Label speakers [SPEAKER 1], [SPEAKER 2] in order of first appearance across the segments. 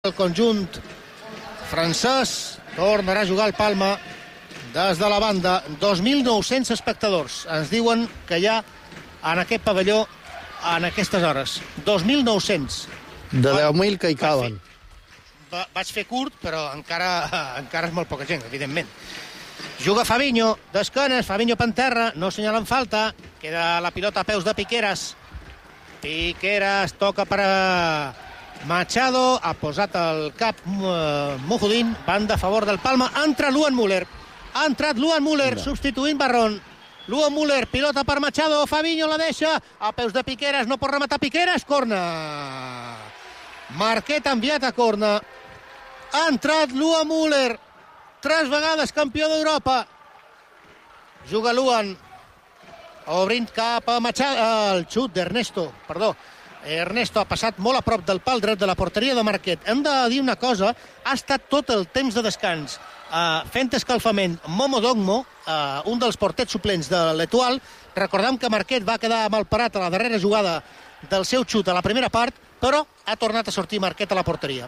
[SPEAKER 1] El conjunt francès tornarà a jugar al Palma des de la banda. 2.900 espectadors ens diuen que hi ha en aquest pavelló en aquestes hores. 2.900.
[SPEAKER 2] De 10.000 que hi caben.
[SPEAKER 1] Vaig fer curt, però encara és molt poca gent, evidentment. Juga Fabinho, d'esquenes, Fabinho per terra, no assenyalen falta, queda la pilota a peus de Piqueras. Piqueras toca per Machado, ha posat el cap Mujudin, banda a favor del Palma, entra Luan Müller, ha entrat Luan Müller, substituint Barrón. Luan Müller, pilota per Machado, Fabinho la deixa, a peus de Piqueras, no pot rematar Piqueras, corna. Marquet ha enviat a corna, ha entrat Luan Müller, 3 vegades campió d'Europa. Juga Luan, obrint cap a Machado, el xut d'Ernesto, perdó. Ernesto ha passat molt a prop del pal dret de la porteria de Marquet. Hem de dir una cosa, ha estat tot el temps de descans fent escalfament Momo Dogmo, un dels portets suplents de l'Etoile. Recordem que Marquet va quedar mal parat a la darrera jugada del seu xut a la primera part, però ha tornat a sortir Marquet a la porteria.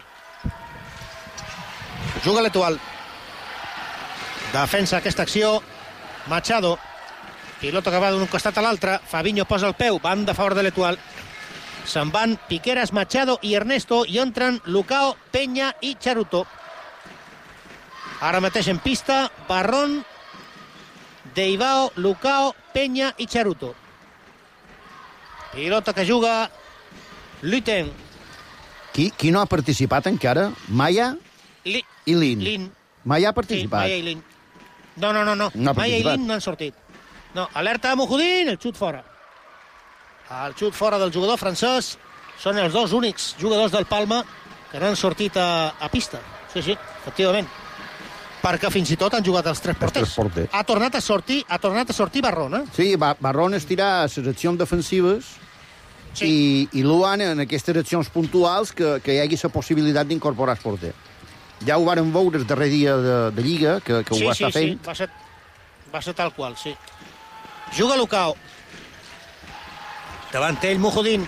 [SPEAKER 1] Juga l'Etoile. Defensa aquesta acció Machado, pilota que va d'un costat a l'altre, Fabinho posa el peu, banda a favor de l'Etoile. Se'n van Piqueras, Machado i Ernesto i entren Lucao, Peña i Charuto. Ara mateix en pista Barrón, Deibao, Lucao, Peña i Charuto. Pilota que juga Luten.
[SPEAKER 2] Qui no ha participat encara? Maya i Lin. Maya ha participat.
[SPEAKER 1] Sí, Maya i Lin. No. Maya i Lin no han sortit. No, alerta a Mujudin, el xut fora. El xut fora del jugador francès. Són els dos únics jugadors del Palma que no han sortit a pista. Sí, efectivament. Perquè fins i tot han jugat els tres porters. Ha tornat a sortir Barrón, eh?
[SPEAKER 2] Sí, Barrón estirà a les accions defensives i Luan en aquestes accions puntuals que hi hagi la possibilitat d'incorporar el porter. Ja ho vàrem veure el darrer dia de Lliga, que ho va estar fent.
[SPEAKER 1] Sí, va ser tal qual, sí. Juga Lucao. Davant ell, Mujudin.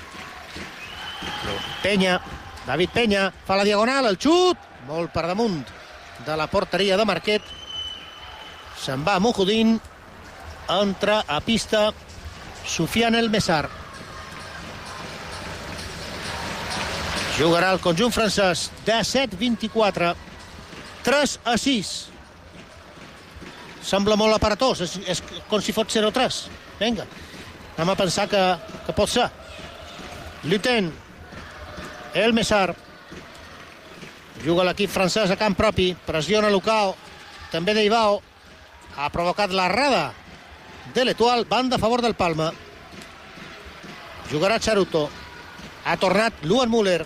[SPEAKER 1] Peña, David Peña, fa la diagonal, el xut, molt per damunt de la porteria de Marquet. Se'n va Mujudin, entra a pista Soufiane El Messar. Jugarà el conjunt francès, 17-24, 3-6. Sembla molt aparatós, és com si fos 0-3. Vinga. Anem a pensar que pot ser. Luten, El Messar. Juga l'equip francès a camp propi. Pressiona Lucao. També Deibao. Ha provocat l'errada de l'Etoile. Banda a favor del Palma. Jugarà Charuto. Ha tornat Luan Müller.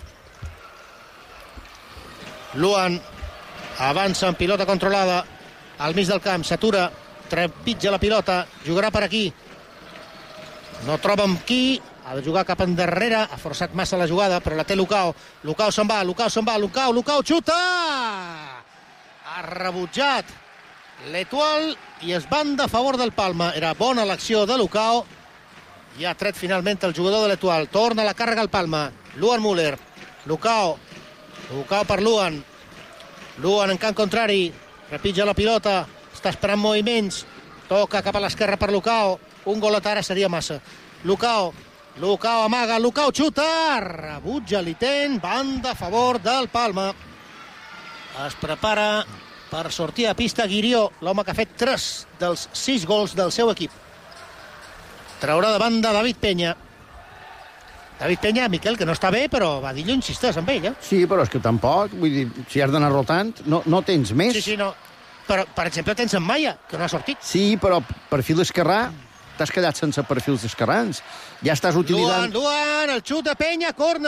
[SPEAKER 1] Luan avança en pilota controlada al mig del camp. S'atura. Trepitja la pilota. Jugarà per aquí. No troba amb qui, ha de jugar cap endarrere, ha forçat massa la jugada, però la té Lucao. Lucao se'n va, Lucao xuta! Ha rebutjat l'Etoile i es banda a favor del Palma. Era bona l'acció de Lucao i ha tret finalment el jugador de l'Etoile. Torna la càrrega al Palma. Luan Müller, Lucao per Luan. Luan en camp contrari, repitja la pilota, està esperant moviments, toca cap a l'esquerra per Lucao. Un golet ara seria massa. Lucao amaga, Lucao xuta, rebutja l'Iten, banda a favor del Palma. Es prepara per sortir a pista Guirió, l'home que ha fet 3 dels 6 gols del seu equip. Traurà de banda David Peña. David Peña, Miquel, que no està bé, però va dir-li insisteix amb ell, eh?
[SPEAKER 2] Sí, però és que tampoc, vull dir, si has d'anar rotant, no tens més.
[SPEAKER 1] Sí, no. Però, per exemple, tens en Maya, que no ha sortit.
[SPEAKER 2] Sí, però perfil esquerrà, t'has quedat sense perfils esquerrans. Ja estàs utilitzant...
[SPEAKER 1] Luan, el xut de Peña, corna!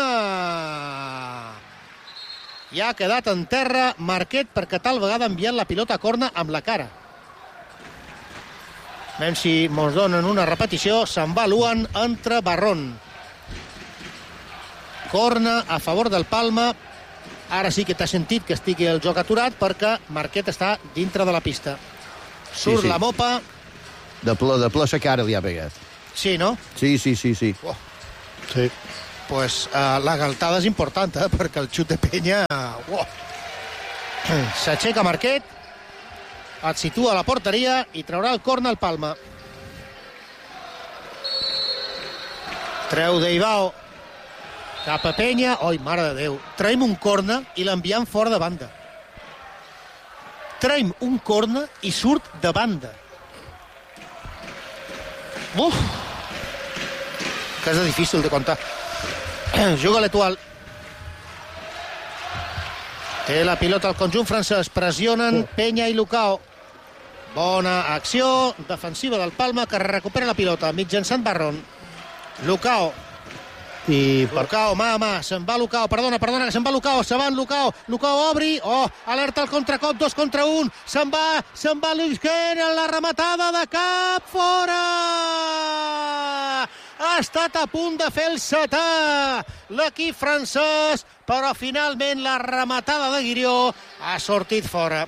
[SPEAKER 1] Ja ha quedat en terra Marquet perquè tal vegada ha enviat la pilota a corna amb la cara. Veiem si mos donen una repetició. Se'n va Luan, entra Barrón. Corna a favor del Palma. Ara sí que t'ha sentit que estigui el joc aturat perquè Marquet està dintre de la pista. Surt la mopa.
[SPEAKER 2] De ple sa cara li ha pegat.
[SPEAKER 1] Sí, no?
[SPEAKER 2] Sí.
[SPEAKER 1] Oh.
[SPEAKER 2] Sí.
[SPEAKER 1] pues, la galtada és important, perquè el xut de Penya... S'aixeca Marquet, et situa a la porteria i traurà el córner al Palma. Treu Deibao cap a Penya. Oi, mare de Déu. Traiem un córner i l'enviem fora de banda. Traiem un córner i surt de banda. Uf! Que és difícil de comptar. Juga l'Etoile. Té la pilota al conjunt francès. Pressionen Penya i Lucao. Bona acció defensiva del Palma, que recupera la pilota mitjançant Barron. Lucao. Lucao, mà a mà. Se'n va Lucao. Perdona, que se'n va Lucao. Se va en Lucao. Lucao obri. Alerta al contracop. 2 contra 1. Se'n va Luis Guerra. La rematada de cap. Fora! Ha estat a punt de fer el setè l'equip francès, però finalment la rematada de Guirió ha sortit fora.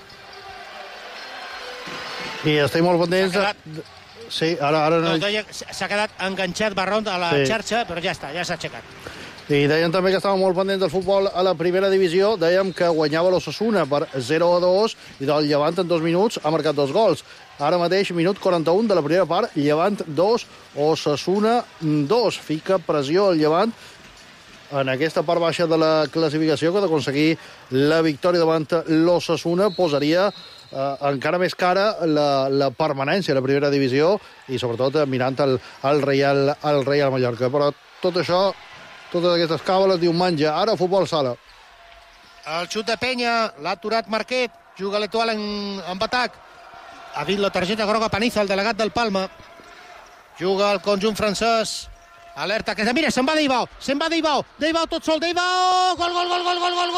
[SPEAKER 2] I estic molt contents. Sí, ara no...
[SPEAKER 1] S'ha quedat enganxat Barron a la xarxa, però ja està, ja s'ha aixecat.
[SPEAKER 2] I dèiem també que estàvem molt pendents del futbol a la primera divisió. Dèiem que guanyava l'Osasuna per 0-2 i del Llevant en 2 minuts ha marcat 2 gols. Ara mateix, minut 41 de la primera part, Llevant 2, Osasuna 2. Fica pressió al Llevant en aquesta part baixa de la classificació, que d'aconseguir la victòria davant l'Osasuna posaria encara més cara la permanència a la primera divisió i sobretot mirant el Real Mallorca. Però tot això, totes aquestes càbales, diumenge. Ara futbol sala.
[SPEAKER 1] El xut de Penya l'ha aturat Marquet. Juga l'Etoile en atac. Ha vist la targeta groga Paniza, el delegat del Palma. Juga el conjunt francès. Alerta, que mira, se'n va Deibao. Deibao tot sol, Deibao! Gol! Gol de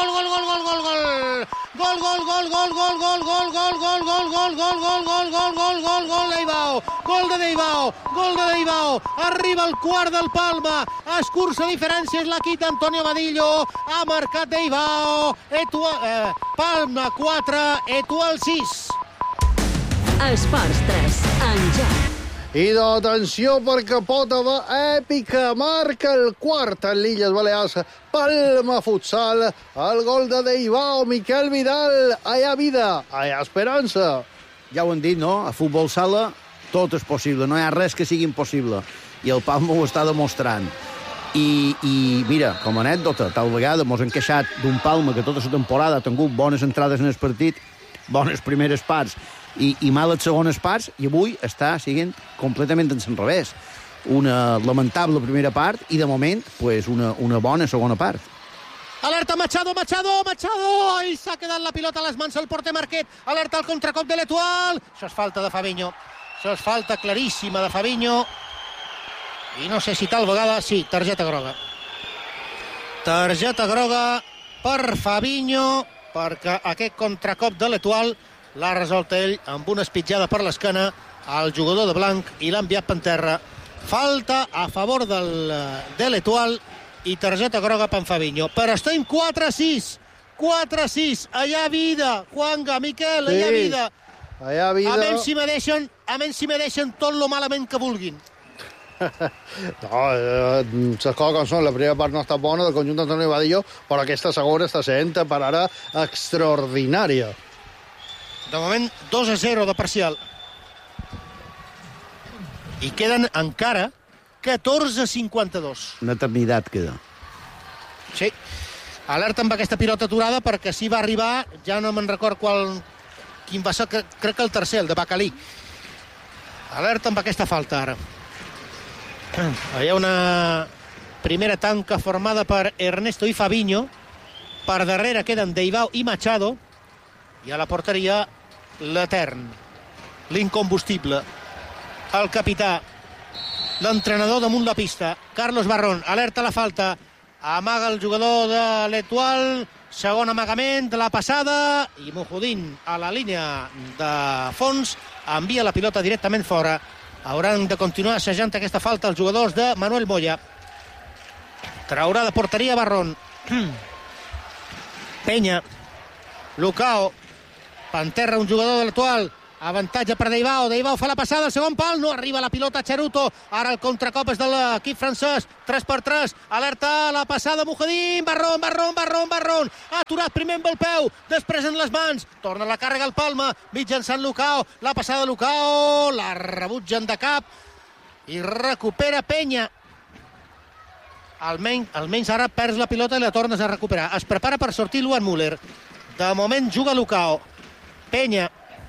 [SPEAKER 1] Deibao. Arriba el quart del Palma. Escurça diferències, la quita Antonio Vadillo. Ha marcat Deibao. Palma 4, Etoile 6.
[SPEAKER 3] Esports 3, en joc.
[SPEAKER 2] I d'atenció, perquè pot haver èpica. Marca el quart en l'Illes Balears. Palma Futsal. El gol de Deibao, Miquel Vidal. Allà vida, allà esperança.
[SPEAKER 4] Ja ho han dit, no? A futbol sala tot és possible. No hi ha res que sigui impossible. I el Palma ho està demostrant. I mira, com a anècdota, tal vegada mos hem queixat d'un Palma que tota la temporada ha tingut bones entrades en el partit, bones primeres parts i males segones parts, i avui està siguent completament en revés. Una lamentable primera part i, de moment, pues, una bona segona part.
[SPEAKER 1] Alerta Machado! I s'ha quedat la pilota a les mans el porter Marquet. Alerta al contracop de l'Etoile. Això és falta de Fabinho. Això és falta claríssima de Fabinho. I no sé si tal vegada... Sí, targeta groga. Targeta groga per Fabinho, perquè aquest contracop de l'Etoile l'ha resolt ell amb una espitjada per l'esquena al jugador de blanc i l'ha enviat per terra. Falta a favor de l'Etoile i targeta groga per Fabinho. Però estem 4-6. 4-6. Allà vida. Juanga, Miquel, allà vida.
[SPEAKER 2] Allà vida.
[SPEAKER 1] A menys si me deixen tot lo malament que vulguin.
[SPEAKER 2] No, les coses com són. La primera part no està bona del conjunt d'Antonio Vadillo, però aquesta segona està sent per ara extraordinària.
[SPEAKER 1] De moment, 2-0 de parcial. I queden encara 14-52.
[SPEAKER 4] Una eternitat queda.
[SPEAKER 1] Sí. Alerta amb aquesta pilota aturada, perquè si va arribar, ja no me'n record quin va ser, crec que el tercer, el de Bacalí. Alerta amb aquesta falta, ara. Hi ha una primera tanca formada per Ernesto i Fabinho. Per darrere queden Deibao i Machado. I a la porteria, l'etern, l'incombustible, el capità, l'entrenador damunt la pista, Carlos Barron. Alerta la falta, amaga el jugador de l'Etoile, segon amagament, la passada, i Mujudín a la línia de fons envia la pilota directament fora. Hauran de continuar assajant aquesta falta els jugadors de Manuel Moya. Traurà de porteria Barron. Penya, Lucao, Panterra, un jugador de l'Etoile. Avantatge per Deibao. Deibao fa la passada al segon pal. No arriba la pilota a Charuto. Ara el contracop és de l'equip francès. 3x3. Alerta la passada Mujahedin. Barron. Ha aturat primer amb el peu. Després en les mans. Torna la càrrega al Palma. Mitjançant Lucao. La passada de Lucao. La rebutgen de cap. I recupera Penya. Almenys ara perds la pilota i la tornes a recuperar. Es prepara per sortir Luan Müller. De moment juga Lucao. Penya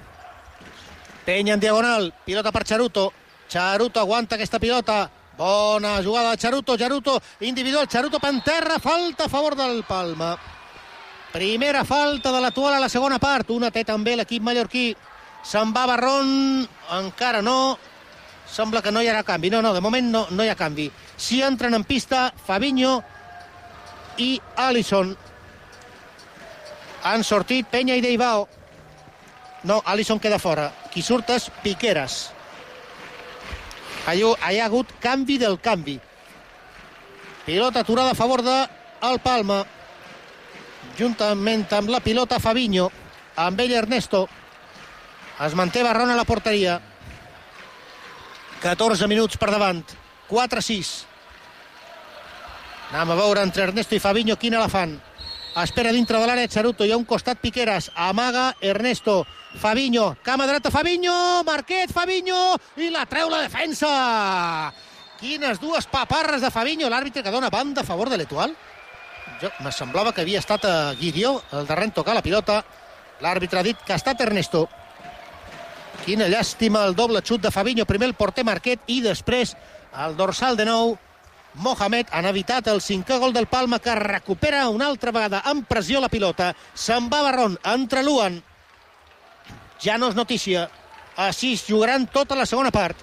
[SPEAKER 1] en diagonal, pilota per Charuto. Charuto aguanta aquesta pilota. Bona jugada de Charuto individual, Charuto per terra, falta a favor del Palma. Primera falta de l'Etoile a la segona part. Una té també l'equip mallorquí. Se'n va Barron, encara no. Sembla que no hi haurà canvi. No, de moment no hi ha canvi. Si entren en pista Fabinho i Alisson. Han sortit Penya i Deibao. No, Alisson queda fora. Qui surt és Piqueras. Hi ha hagut canvi del canvi. Pilota aturada a favor del Palma. Juntament amb la pilota Fabinho. Amb ell Ernesto. Es manté Barron a la porteria. 14 minuts per davant. 4-6. Anem a veure entre Ernesto i Fabinho quina la fan. Espera dintre de l'àrea Charuto, hi ha un costat Piqueras, amaga Ernesto, Fabinho, cama dreta Fabinho, Marquet, Fabinho, i la treu la defensa. Quines dues paparres de Fabinho, l'àrbitre que dona banda a favor de l'Etoile. Me semblava que havia estat a Guirió, el darrer en tocar la pilota. L'àrbitre ha dit que ha estat Ernesto. Quina llàstima el doble xut de Fabinho, primer el porter Marquet i després el dorsal de nou Mohamed. Han evitat el 5è gol del Palma, que recupera una altra vegada amb pressió la pilota. Se'n va Barron, entra Luan. Ja no és notícia. Així jugaran tota la segona part.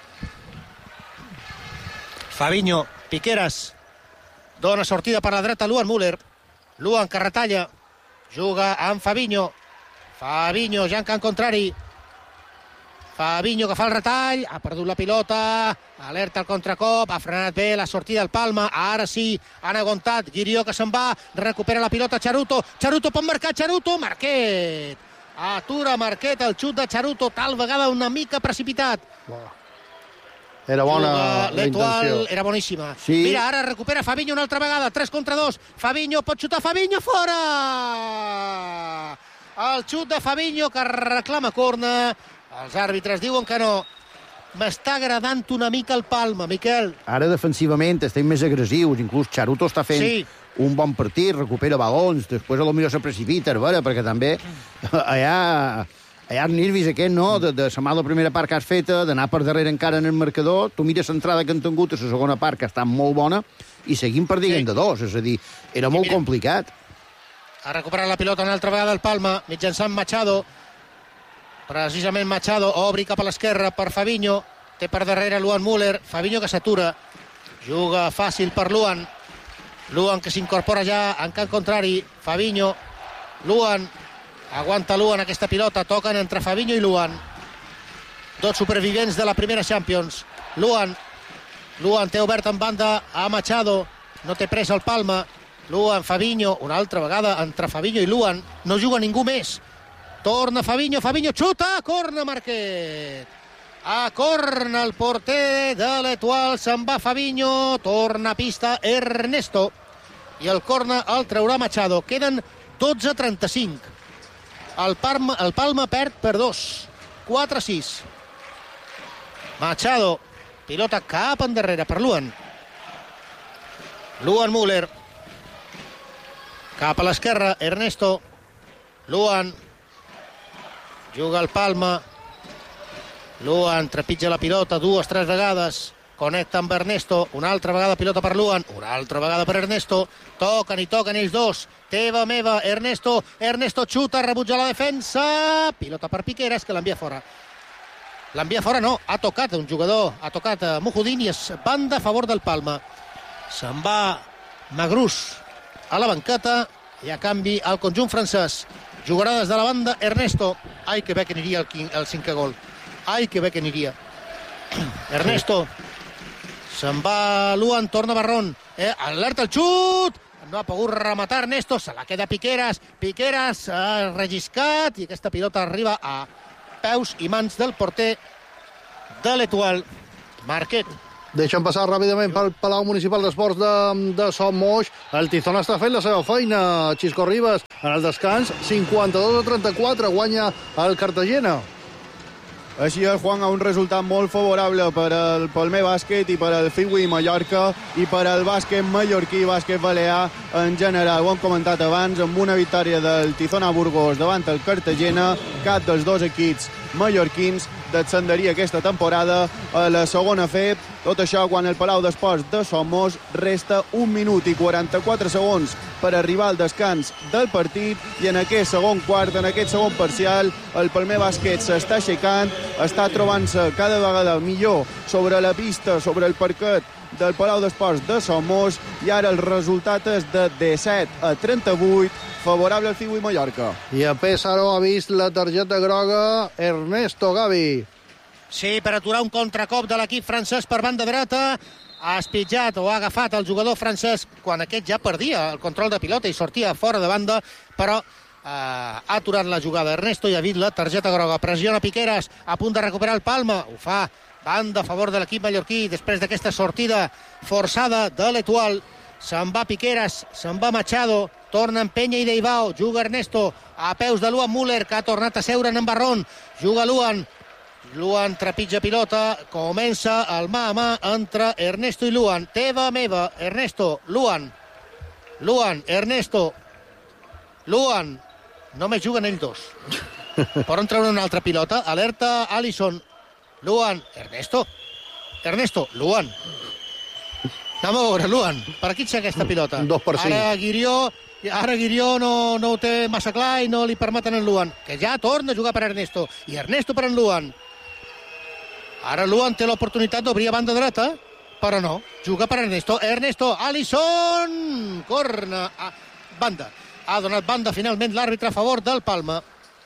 [SPEAKER 1] Fabinho, Piqueras. Dona sortida per la dreta Luan Müller. Luan que retalla. Juga amb Fabinho. Fabinho ja en camp contrari. Fabinho que fa el retall, ha perdut la pilota, alerta al contracop, ha frenat bé la sortida del Palma, ara sí, han aguantat, Guirió que se'n va, recupera la pilota Charuto pot marcar, Marquet, atura Marquet el xut de Charuto, tal vegada una mica precipitat.
[SPEAKER 2] Era bona la intenció.
[SPEAKER 1] Era boníssima.
[SPEAKER 2] Sí.
[SPEAKER 1] Mira, ara recupera Fabinho una altra vegada, 3 contra 2, Fabinho pot xutar, Fabinho fora! El xut de Fabinho que reclama corna. Els àrbitres diuen que no. M'està agradant una mica el Palma, Miquel.
[SPEAKER 2] Ara defensivament estem més agressius. Inclús Charuto està fent un bon partit, recupera balons, després potser se precipita, perquè també hi ha els nervis aquest, no?, de la mala primera part que has feta, d'anar per darrere encara en el marcador. Tu mires l'entrada que han tingut a la segona part, que està molt bona, i seguim perdent de 2. És a dir, era molt complicat.
[SPEAKER 1] Ha recuperat la pilota una altra vegada el Palma, mitjançant Machado. Precisament Machado obri cap a l'esquerra per Fabinho, té per darrere Luan Müller, Fabinho que s'atura, juga fàcil per Luan que s'incorpora ja en camp contrari, Fabinho, Luan, aguanta Luan aquesta pilota, toquen entre Fabinho i Luan, dos supervivents de la primera Champions. Luan té obert en banda a Machado, no té pressa el Palma, Luan, Fabinho, una altra vegada entre Fabinho i Luan, no juga ningú més. Torna Fabinho xuta, corna Marquet. A corna el porter de l'Etoile, se'n va Fabinho, torna a pista Ernesto. I el corna el traurà Machado. Queden 12-35. El Palma perd per 2. 4-6. Machado, pilota cap endarrere per Luan Müller. Cap a l'esquerra, Ernesto. Luan. Juga el Palma. Luan trepitja la pilota 2-3 vegades. Connecta amb Ernesto. Una altra vegada pilota per Luan. Una altra vegada per Ernesto. Toquen ells dos. Teva meva, Ernesto. Ernesto xuta, rebutja la defensa. Pilota per Piqueras, que l'envia fora. L'envia fora no, ha tocat un jugador. Ha tocat a Mujahedin i es banda a favor del Palma. Se'n va Magrús a la banqueta i a canvi al conjunt francès. Jugarà des de la banda Ernesto. Ai, que bé que aniria el 5è gol. Ai, que bé que aniria. Ernesto. Se'n va Luan, torna Barron. Alerta el xut. No ha pogut rematar Ernesto. Se la queda Piqueras. Piqueras ha relliscat i aquesta pilota arriba a peus i mans del porter de l'Etoile, Marquet.
[SPEAKER 5] Deixem passar ràpidament pel Palau Municipal d'Esports de Sommoix. El Tizona està fent la seva feina. Xisco Ribas, en el descans, 52-34, guanya el Cartagena.
[SPEAKER 6] Així és, Juan, un resultat molt favorable per al Palmer Bàsquet i per al Fiui Mallorca i per al bàsquet mallorquí, bàsquet balear en general. Ho hem comentat abans, amb una victòria del Tizona Burgos davant el Cartagena, cap dels dos equips mallorquins descenderia aquesta temporada a la segona F. Tot això quan el Palau d'Esports de Somos resta 1 minut i 44 segons per arribar al descans del partit, i en aquest segon quart, en aquest segon parcial, el Palmer Bàsquet s'està aixecant, està trobant-se cada vegada millor sobre la pista, sobre el parquet del Palau d'Esports de Somos, i ara el resultat és de 17-38, favorable al Fiui Mallorca.
[SPEAKER 5] I a Pésaro ha vist la targeta groga Ernesto Gavi.
[SPEAKER 1] Sí, per aturar un contracop de l'equip francès per banda dreta. Ha espitjat o ha agafat el jugador francès quan aquest ja perdia el control de pilota i sortia fora de banda, però ha aturat la jugada. Ernesto ja ha vist la targeta groga. Pressiona Piqueras, a punt de recuperar el Palma. Ho fa, banda a favor de l'equip mallorquí després d'aquesta sortida forçada de l'Etoile. Se'n va Piqueras, se'n va Machado, tornen Penya i Deibao, juga Ernesto a peus de Luan Müller, que ha tornat a seure en Barron, juga Luan trepitja pilota, comença el mà a mà entre Ernesto i Luan, teva meva, Ernesto, Luan, Ernesto, Luan, només juguen ells dos, poden treure una altra pilota, alerta Alisson, Luan, Ernesto, Luan, anem a veure, Luan, per aquí aixeca aquesta pilota.
[SPEAKER 5] 2-5.
[SPEAKER 1] Ara Guirió no ho té massa clar i no li permeten en Luan, que ja torna a jugar per Ernesto, i Ernesto per en Luan. Ara Luan té l'oportunitat d'obrir a banda dreta, però no, juga per Ernesto, Alisson, corna a banda. Ha donat banda finalment l'àrbitre a favor del Palma.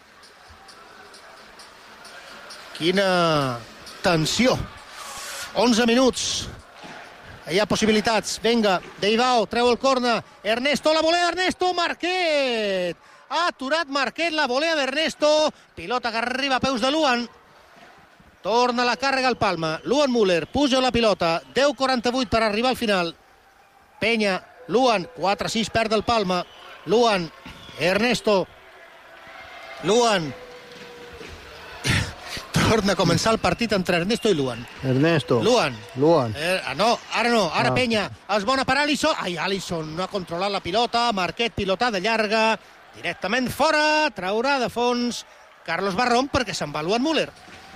[SPEAKER 1] Quina tensió. 11 minuts. Hi ha possibilitats. Vinga, Deibao treu el corna. Ernesto, la volea d'Ernesto. Marquet. Ha aturat Marquet la volea d'Ernesto. Pilota que arriba a peus de Luan. Torna la càrrega al Palma. Luan Müller puja la pilota. 10-48 per arribar al final. Penya, Luan, 4-6 perd el Palma. Luan, Ernesto. Luan. Torna a començar el partit entre Ernesto i Luan. Luan. No, ara Penya. És bona per Alisson. Alisson no ha controlat la pilota. Marquet, pilotada llarga. Directament fora. Traurà de fons Carlos Barrón perquè se'n va Luan Müller.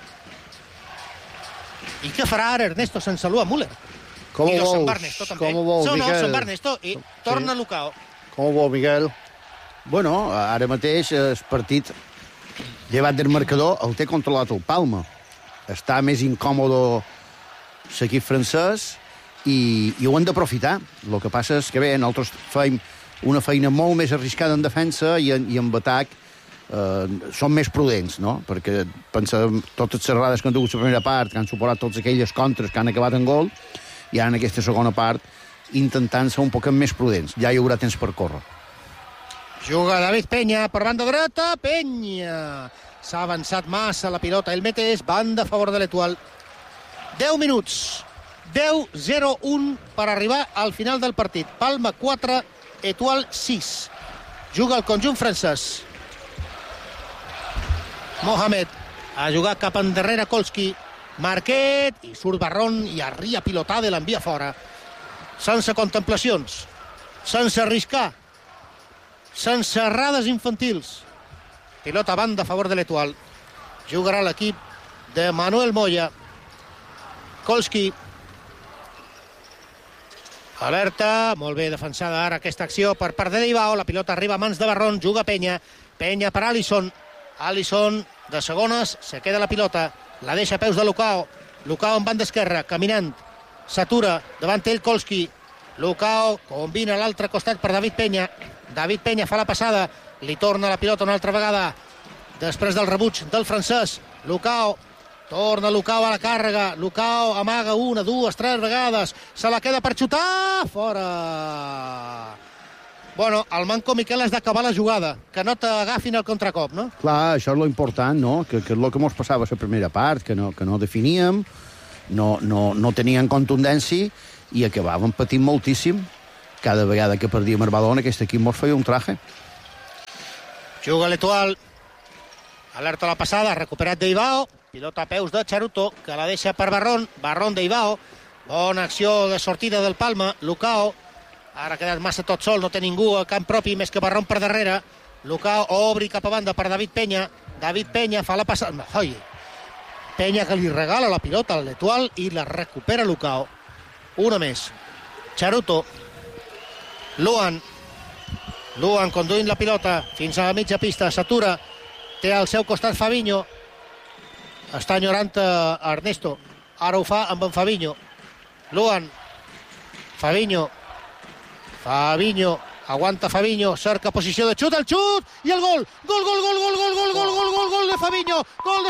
[SPEAKER 1] I què farà ara Ernesto sense Luan Müller?
[SPEAKER 5] Com ho
[SPEAKER 1] se'n va Ernesto també. Se'n va Ernesto i torna Lucao.
[SPEAKER 5] Com ho vol, Miquel?
[SPEAKER 2] Bueno, ara mateix el partit, llevat del marcador, el té controlat el Palma. Està més incòmodo l'equip francès i ho han d'aprofitar. El que passa és que bé, nosaltres feim una feina molt més arriscada en defensa i en atac som més prudents, no? Perquè pensem totes les errades que han tingut la primera part, que han suposat totes aquelles contres que han acabat en gol, i ara en aquesta segona part intentant ser un poc més prudents. Ja hi haurà temps per córrer.
[SPEAKER 1] Juga David Penya per banda dreta. Penya s'ha avançat massa la pilota. Ell mateix, banda a favor de l'Etoile. 10 minuts. 10-0-1 per arribar al final del partit. Palma 4, Etoile 6. Juga el conjunt francès. Mohamed a jugar cap endarrere Kolski. Marquet, i surt Barron i arria pilotada i l'envia fora. Sense contemplacions, sense arriscar, sense errades infantils. Pilota a banda a favor de l'Etoile. Jugarà l'equip de Manuel Moya. Kolski. Alerta, molt bé defensada ara aquesta acció per part de Deibao. La pilota arriba a mans de Barron, juga Penya. Penya per Alisson. Alisson de segones, se queda la pilota. La deixa a peus de Lucao. Lucao en banda esquerra, caminant. S'atura, davant ell Kolski. Lucao combina a l'altre costat per David Penya. David Penya fa la passada, li torna la pilota una altra vegada després del rebuig del francès. Lucao, torna Lucao a la càrrega. Lucao amaga una, dues, tres vegades. Se la queda per xutar, fora. Bueno, el manco Miquel has d'acabar la jugada, que no t'agafin el contracop, no?
[SPEAKER 2] Clar, això és lo important, no? Que és el que ens passava a la primera part, que no definíem, no tenien contundència i acabàvem patint moltíssim. Cada vegada que perdíem el baló, aquest equip ens feia un traje.
[SPEAKER 1] Juga l'Etoile. Alerta la passada, recuperat d'Ivao. Pilota a peus de Charuto, que la deixa per Barrón. Barrón d'Ivao. Bona acció de sortida del Palma. Lucao. Ara ha quedat massa tot sol, no té ningú al camp propi, més que Barrón per darrere. Lucao obri cap a banda per David Peña. David Peña fa la passada. Oi! Peña que li regala la pilota al l'Etoile i la recupera Lucao. Una més. Charuto. Luan conduint la pilota fins a la mitja pista, s'atura, té al seu costat Fabinho, està enyorant Ernesto, ara ho fa amb en Fabinho. Luan, Fabinho, aguanta Fabinho, cerca posició de xut, el xut i el gol, gol de Fabinho, gol,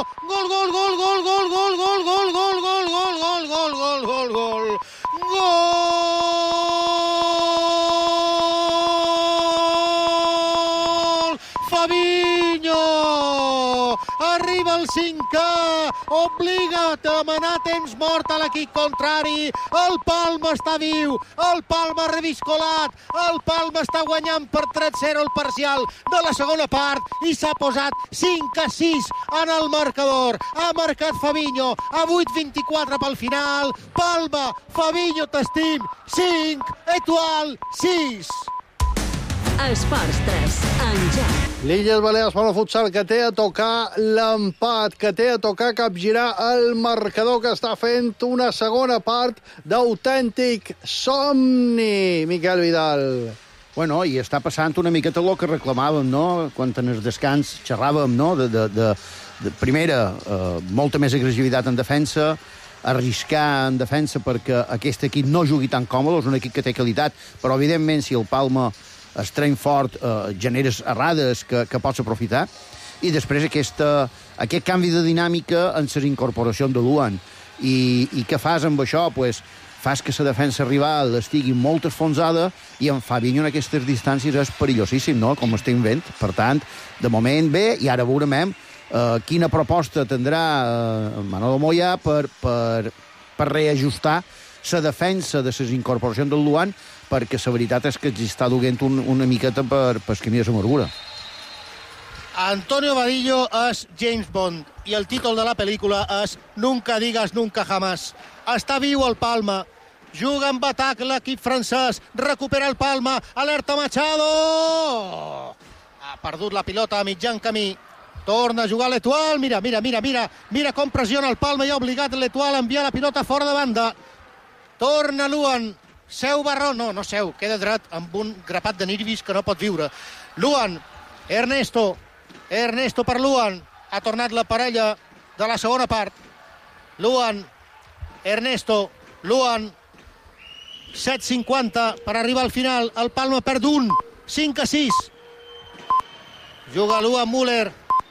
[SPEAKER 1] Fabinho! Arriba el 5è, obliga a demanar temps mort a l'equip contrari. El Palma està viu, el Palma ha reviscolat, el Palma està guanyant per 3-0 el parcial de la segona part i s'ha posat 5-6 en el marcador. Ha marcat Fabinho a 8:24 pel final. Palma, Fabinho t'estim, 5, Etoile 6.
[SPEAKER 3] Esports 3, Enjoc.
[SPEAKER 5] L'Illes Balears Palma Futsal, que té a tocar l'empat, que té a tocar capgirar el marcador, que està fent una segona part d'autèntic somni, Miquel Vidal.
[SPEAKER 2] Bueno, i està passant una miqueta el que reclamàvem, no? Quan en el descans xerràvem, no? De primera, molta més agressivitat en defensa, arriscar en defensa perquè aquest equip no jugui tan còmode, és un equip que té qualitat, però evidentment si el Palma es tren fort, generes errades que pots aprofitar, i després aquest canvi de dinàmica en les incorporacions de Luan. I què fas amb això? Pues, fas que la defensa rival estigui molt esfonsada i en Fabinho en aquestes distàncies és perillosíssim, no? Com estem veient. Per tant, de moment bé, i ara veurem quina proposta tindrà Manolo Moya per reajustar la defensa de les incorporacions del Luan, perquè la veritat és que ens està duent una miqueta per camí de l'amargura.
[SPEAKER 1] Antonio Vadillo és James Bond i el títol de la pel·lícula és Nunca digas nunca jamás. Està viu el Palma, juga amb atac l'equip francès, recupera el Palma, alerta Machado! Ha perdut la pilota a mitjan camí, torna a jugar l'Etoile, mira com pressiona el Palma i ha obligat l'Etoile a enviar la pilota fora de banda. Torna Luan, seu Barrón, no seu, queda dret amb un grapat de nervis que no pot viure. Luan, Ernesto per Luan, ha tornat la parella de la segona part. Luan, Ernesto, Luan, 7:50 per arribar al final, el Palma perd 5-6. Juga Luan Müller.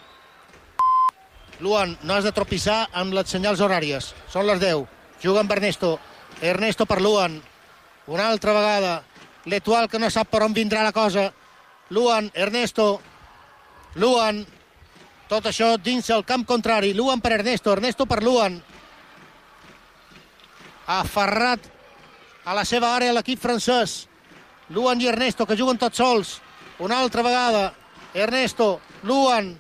[SPEAKER 1] Luan, no has de tropissar amb les senyals horàries, són les 10. Juga amb Ernesto per Luan. Una altra vegada. L'Etoile que no sap per on vindrà la cosa. Luan, Ernesto. Luan. Tot això dins el camp contrari. Luan per Ernesto per Luan. Ha aferrat a la seva àrea l'equip francès. Luan i Ernesto, que juguen tots sols. Una altra vegada. Ernesto, Luan.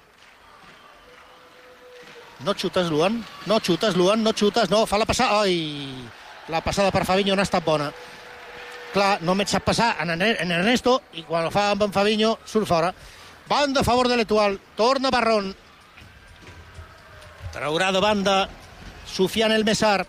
[SPEAKER 1] No xutes, Luan. No xutes, no. Fa la passada. Ai! La passada per Fabinho no ha estat bona. Clar, només sap passar en Ernesto i quan ho fa amb en Fabinho surt fora. Banda a favor de l'Etoile. Torna Barrón. Traurà de banda Soufiane El Messar.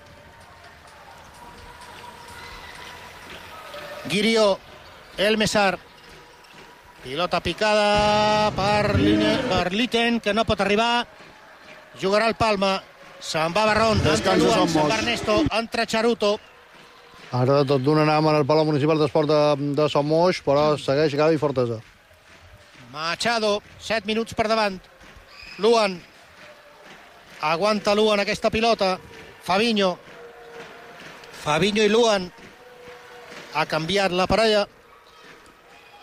[SPEAKER 1] Guirió. El Messar. Pilota picada per Litten, que no pot arribar. Jugarà el Palma. Se'n va Barrón, entra Luan, se'n va Ernesto, entra Charuto.
[SPEAKER 5] Ara de tot d'un anam en el Palau Municipal d'Esport de Sommoix, però segueix Gavi Fortesa.
[SPEAKER 1] Machado, 7 minuts per davant. Luan. Aguanta Luan aquesta pilota. Fabinho i Luan. Ha canviat la parella.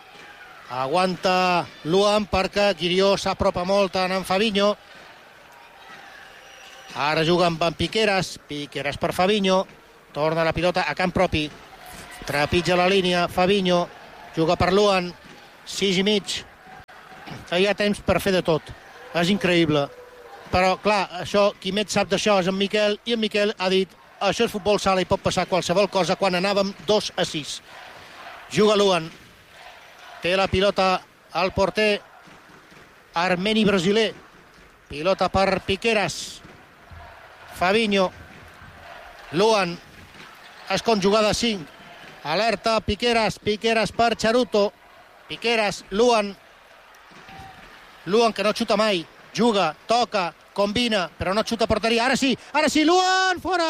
[SPEAKER 1] Aguanta Luan perquè Guirió s'apropa molt en Fabinho. Ara juga amb en Piqueras. Piqueras per Fabinho. Torna la pilota a camp propi. Trepitja la línia. Fabinho juga per Luan. 6 i mig. Hi ha temps per fer de tot. És increïble. Però, clar, això, qui més sap d'això és en Miquel, i en Miquel ha dit això és futbol sala i pot passar qualsevol cosa quan anàvem 2-6. Juga Luan. Té la pilota al porter armeni brasiler. Pilota per Piqueras. Fabinho. Luan. Es conjugada 5. Alerta Piqueras. Piqueras per Charuto. Piqueras. Luan. Luan que no xuta mai. Juga, toca, combina, però no xuta a porteria. Ara sí, Luan, fora!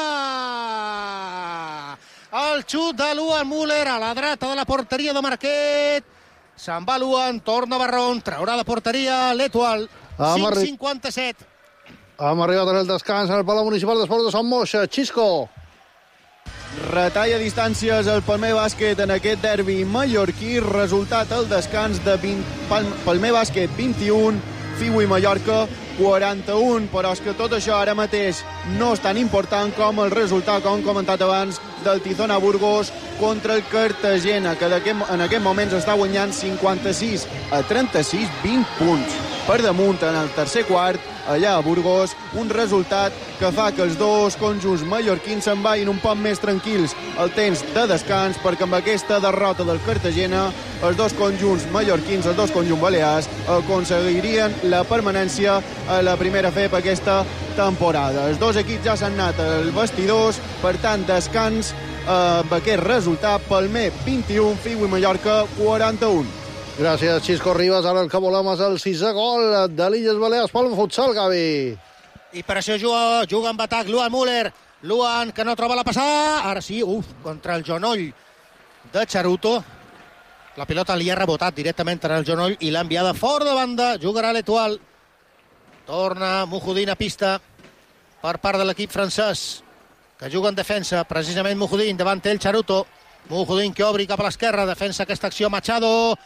[SPEAKER 1] El xut de Luan Müller a la dreta de la porteria de Marquet. Se'n va Luan, torna Barron, traurà de porteria l'Etoile. 5-57.
[SPEAKER 5] Hem arribat en el descans en el Palau Municipal d'Esports de Sant Moixa. Xisco.
[SPEAKER 6] Retalla distàncies el Palmer Bàsquet en aquest derbi mallorquí. Resultat al descans de Palmer Bàsquet 21, Fiu i Mallorca 41, però és que tot això ara mateix no és tan important com el resultat, com hem comentat abans, del Tizona Burgos contra el Cartagena, que en aquest moment està guanyant 56-36, 20 punts per damunt en el tercer quart, allà a Burgos, un resultat que fa que els dos conjunts mallorquins se'n vagin un poc més tranquils al temps de descans, perquè amb aquesta derrota del Cartagena els dos conjunts mallorquins, els dos conjunts balears, aconseguirien la permanència a la primera FEP aquesta temporada. Els dos equips ja s'han anat als vestidors, per tant, descans amb aquest resultat. Palmer 21, Fiu i Mallorca 41.
[SPEAKER 5] Gràcies, Xisco Ribas. Ara el que volem és el 6è gol de l'Illes Balears pel futsal, Gavi.
[SPEAKER 1] I per això juga amb atac Luan Müller. Luan, que no troba la passada. Ara sí, contra el genoll de Charuto. La pilota li ha rebotat directament en el genoll i l'ha enviada fora de banda. Jugarà l'Etoile. Torna Mujudin a pista per part de l'equip francès, que juga en defensa. Precisament Mujudin, davant ell Charuto. Mujudin que obri cap a l'esquerra, defensa aquesta acció Machado.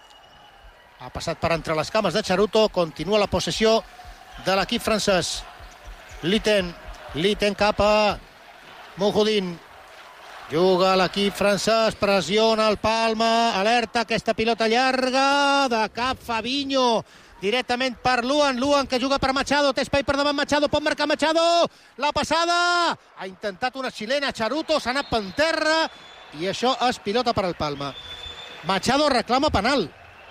[SPEAKER 1] Ha passat per entre les cames de Charuto. Continua la possessió de l'equip francès. Litten cap a Mujudin. Juga l'equip francès, pressiona el Palma, alerta aquesta pilota llarga de cap Fabinho, directament per Luan que juga per Machado, té espai per davant Machado, pot marcar Machado, la passada, ha intentat una xilena Charuto, s'ha anat per terra i això és pilota per al Palma. Machado reclama penal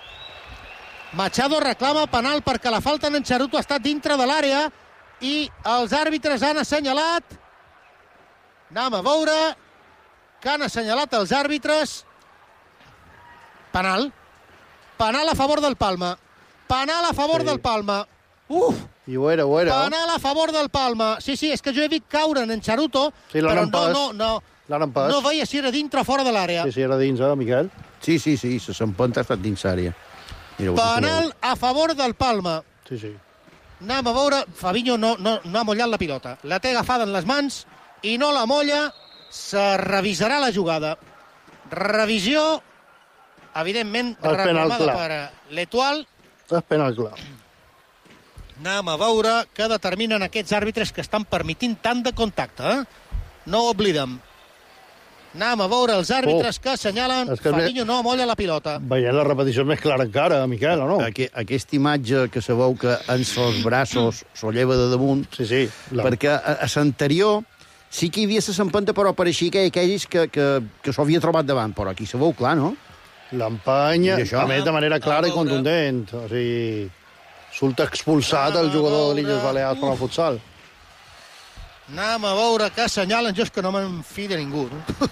[SPEAKER 1] perquè la falta en Charuto ha estat dintre de l'àrea i els àrbitres han assenyalat, anem a veure que han assenyalat els àrbitres penal a favor del Palma. Penal a favor del Palma.
[SPEAKER 5] I ho era.
[SPEAKER 1] Penal a favor del Palma. Sí, és que jo he vist caure en Charuto,
[SPEAKER 5] sí,
[SPEAKER 1] però no veia si era dintre o fora de l'àrea.
[SPEAKER 5] Sí, era dins, Miquel?
[SPEAKER 2] Sí, se s'empenta, ha estat dins l'àrea.
[SPEAKER 1] Penal a favor del Palma.
[SPEAKER 5] Sí.
[SPEAKER 1] Anem a veure, Fabinho no ha mollat la pilota. La té agafada en les mans i no la molla. Se revisarà la jugada. Revisió, evidentment, reclamada per l'Etoile.
[SPEAKER 5] És penal clar.
[SPEAKER 1] Anem a veure què determinen aquests àrbitres que estan permitint tant de contacte. No ho oblidem. Anem a veure els àrbitres que assenyalen Fabinho no molla la pilota.
[SPEAKER 5] Veient la repetició més clara encara, Miquel, o no?
[SPEAKER 2] Aquesta imatge que se veu que en els braços s'ho lleva de damunt, perquè a l'anterior sí que hi havia l'empenta, però pareixia que aquells que s'ho havia trobat davant, però aquí se veu clar, no?
[SPEAKER 5] L'empanya, a més, de manera clara i contundent. O sigui, surt expulsat el jugador de l'Illes Balears per al futsal.
[SPEAKER 1] Anem a veure què assenyalen. Jo és que no me'n fi de ningú.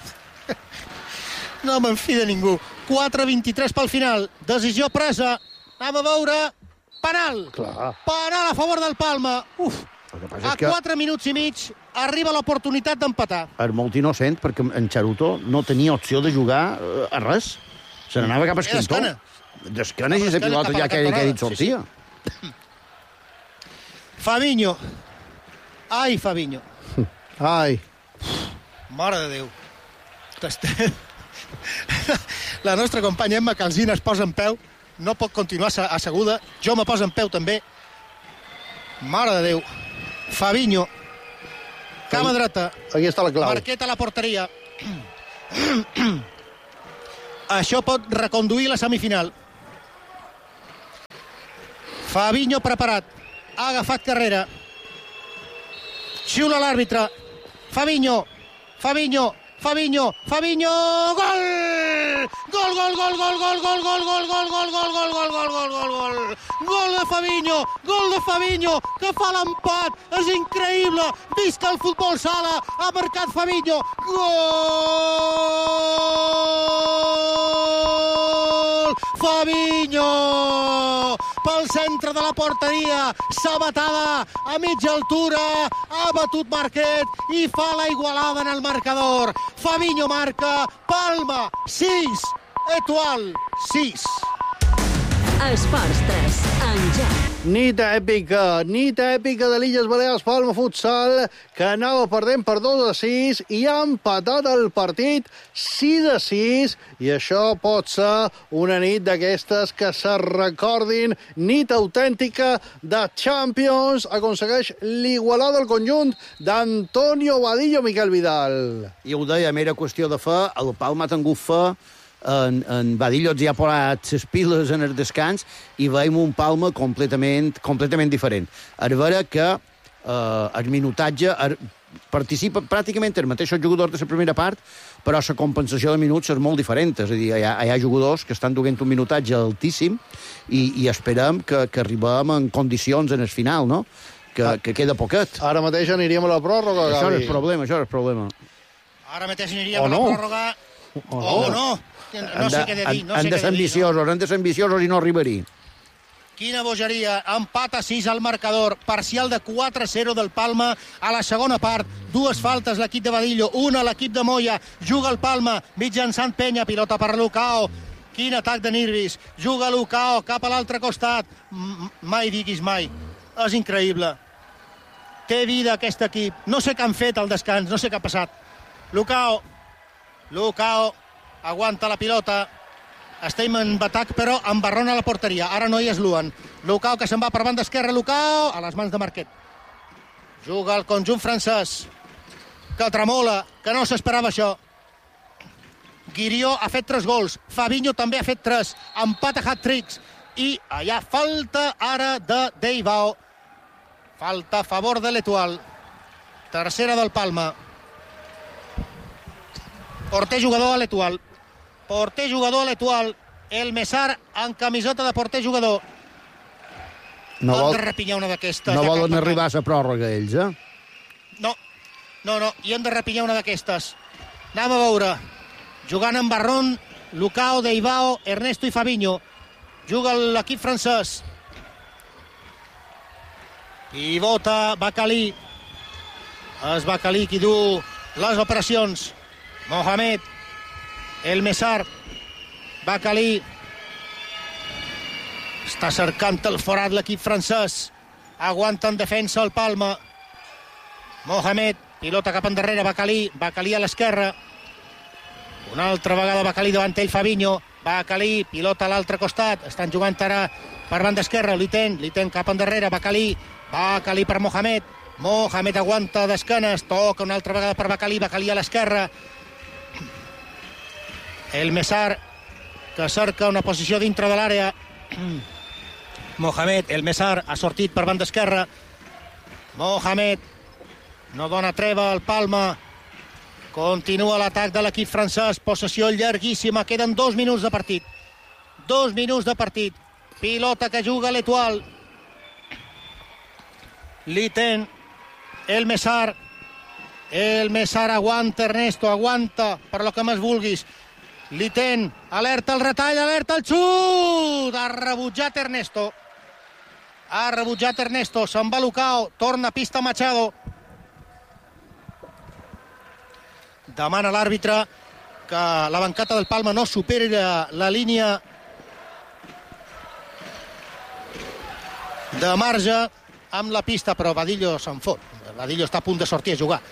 [SPEAKER 1] No me'n fi de ningú. 4-23 pel final. Decisió presa. Anem a veure. Penal. Penal a favor del Palma. A 4 minuts i mig arriba l'oportunitat d'empatar.
[SPEAKER 2] És molt innocent, perquè en Charuto no tenia opció de jugar a res. Se n'anava cap a escantó. D'esquena i la pilota ja que dit sortia.
[SPEAKER 1] Fabinho. Ai, Fabinho.
[SPEAKER 5] Ai.
[SPEAKER 1] Mare de Déu. La nostra companya Emma Calzina es posa en peu no pot continuar asseguda. Jo me poso en peu també. Mare de Déu. Fabinho. Cama dreta.
[SPEAKER 5] Aquí està la clau.
[SPEAKER 1] Marquet a la porteria. Això pot reconduir la semifinal. Fabinho preparat. Ha agafat carrera. Xiula l'àrbitre. Fabinho. Fabinho. Fabinho. Fabinho. Gol! Gol, gol, gol, gol, gol, gol, gol, gol, gol, gol, gol, gol, gol, gol, gol, gol, gol. Gol de Fabinho. Gol de Fabinho, que fa l'empat. És increïble. Visca el futbol sala. Ha marcat Fabinho. Gol! Fabinho! Pel centre de la porteria, sabatada a mitja altura, ha batut Marquet i fa la igualada en el marcador. Fabinho marca, Palma 6, Etoile 6.
[SPEAKER 3] Esports 3, en joc.
[SPEAKER 5] Nit èpica de l'Illes Balears Palma Futsal, que anava perdent per 2-6 i ha empatat el partit 6-6, i això pot ser una nit d'aquestes que se recordin, nit autèntica de Champions. Aconsegueix l'igualada del conjunt d'Antonio Vadillo, Miquel Vidal.
[SPEAKER 2] I ho dèiem, era qüestió de fe, el Palma ha tingut fe, en Vadillo ja ha posat les piles en el descans i veiem un Palma completament diferent. A veure que el minutatge participa pràcticament els mateixos jugadors de la primera part, però la compensació de minuts és molt diferent. És a dir, hi ha jugadors que estan duent un minutatge altíssim i esperem que arribem en condicions en el final, no? Que queda poquet.
[SPEAKER 5] Ara mateix aniríem a la pròrroga, Gavi.
[SPEAKER 2] Això és el problema.
[SPEAKER 1] Ara mateix aniríem a la pròrroga. O no. No sé què de dir.
[SPEAKER 2] Han de ser ambiciosos i no arribar-hi.
[SPEAKER 1] Quina bogeria. Empat a 6 al marcador. Parcial de 4-0 del Palma a la segona part. 2 faltes l'equip de Vadillo, una l'equip de Moya. Juga el Palma mitjançant Penya. Pilota per Lucao. Quin atac de nervis. Juga Lucao cap a l'altre costat. Mai diguis mai. És increïble. Té vida aquest equip. No sé què han fet al descans, no sé què ha passat. Lucao aguanta la pilota. Estem en atac, però embarrona la porteria. Ara no hi és Luan. Lucao, que se'n va per banda esquerra. Lucao, a les mans de Marquet. Juga el conjunt francès, que tremola, que no s'esperava això. Guirió ha fet 3 gols. Fabinho també ha fet 3. Empat a hat-tricks. I allà falta ara de Deibao. Falta a favor de l'Etoile. Tercera del Palma. Porter jugador a l'Etoile. El Messar en camiseta de porter jugador. Han de repinyar una d'aquestes.
[SPEAKER 2] No volen arribar a la pròrroga, ells, eh?
[SPEAKER 1] No. I hem de repinyar una d'aquestes. Anem a veure. Jugant en Barron, Lucao, Deibao, Ernesto i Fabinho. Juga l'equip francès. I vota Bacalí. És Bacalí qui du les operacions. Mohamed, el Messar, Bacalí. Està cercant el forat l'equip francès. Aguanta en defensa el Palma. Mohamed, pilota cap endarrere, Bacalí a l'esquerra. Una altra vegada Bacalí davant ell, Fabinho. Bacalí, pilota a l'altre costat. Estan jugant ara per banda esquerra. Liten cap endarrere, Bacalí per Mohamed. Mohamed aguanta d'esquenes. Toca una altra vegada per Bacalí a l'esquerra. El Messar, que cerca una posició dintre de l'àrea. Mohamed, el Messar, ha sortit per banda esquerra. Mohamed no dona treva al Palma. Continua l'atac de l'equip francès. Possessió llarguíssima. Queden 2 minuts de partit. 2 minuts de partit. Pilota que juga l'Etoile. Liten. El Messar aguanta, Ernesto, aguanta per lo que més vulguis. Liten, alerta el retall, alerta el xut! Ha rebutjat Ernesto. Se'n va Lucao, torna a pista Machado. Demana l'àrbitre que la bancata del Palma no superi la línia de marge amb la pista, però Vadillo se'n fot. Vadillo està a punt de sortir a jugar.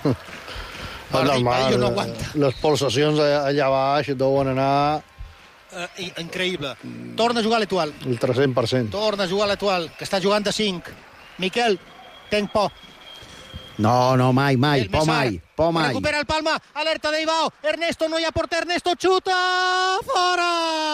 [SPEAKER 1] Vadillo no aguanta.
[SPEAKER 5] Les pulsacions allà baix deuen anar
[SPEAKER 1] increïble. Torna a jugar l'Etoile.
[SPEAKER 5] El 300%.
[SPEAKER 1] Torna a jugar l'Etoile, que està jugant de 5. Miquel, tenc por.
[SPEAKER 2] No, mai, por mai.
[SPEAKER 1] Recupera el Palma, alerta d'Eivao, Ernesto, no hi ha porter, Ernesto xuta, fora!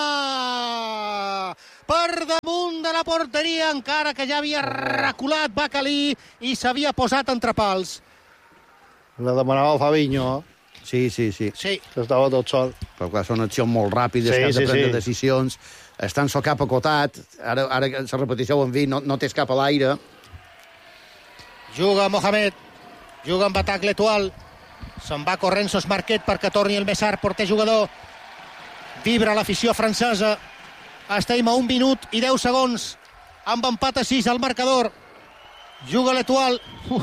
[SPEAKER 1] Per damunt de la porteria, encara que ja havia reculat Bacalí i s'havia posat entre pals.
[SPEAKER 5] La demanava Fabinho,
[SPEAKER 2] Sí.
[SPEAKER 1] Sí.
[SPEAKER 5] que estava tot sol.
[SPEAKER 2] Però clar, són accions molt ràpides, que has de prendre decisions. Estan so cap acotat, ara la repetició ho hem vist, no tens cap a l'aire.
[SPEAKER 1] Juga Mohamed, juga amb atac l'Etoile. Se'n va corrent Sos Marquet perquè torni el Messar, porter jugador. Vibra l'afició francesa. Estem a 1 minut i 10 segons. Amb empat a 6 al marcador. Juga l'Etoile.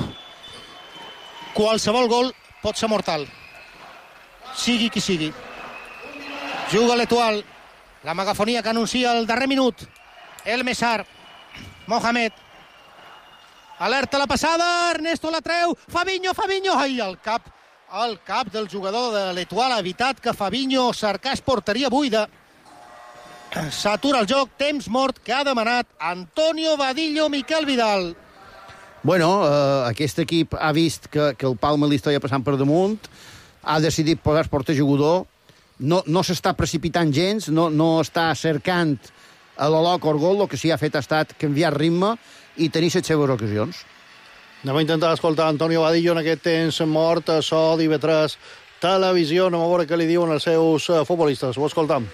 [SPEAKER 1] Qualsevol gol pot ser mortal. Sigui qui sigui. Juga l'Etoile. La megafonia que anuncia el darrer minut. El Messar. Mohamed. Alerta la passada, Ernesto la treu, Fabinho, ai, el cap del jugador de l'Etoile ha evitat que Fabinho cercés porteria buida. S'atura el joc, temps mort que ha demanat Antonio Vadillo, Miquel Vidal.
[SPEAKER 2] Bueno, aquest equip ha vist que el Palma li estava passant per damunt, ha decidit posar el porter jugador, no s'està precipitant gens, no està cercant a l'Oloc Orgol, el que s'hi ha fet ha estat canviar ritme i tenir les seves ocasions.
[SPEAKER 5] Anem a intentar escoltar Antonio Vadillo en aquest temps mort a so d'IV3 Televisió. Anem a veure què li diuen els seus futbolistes. Ho escoltam.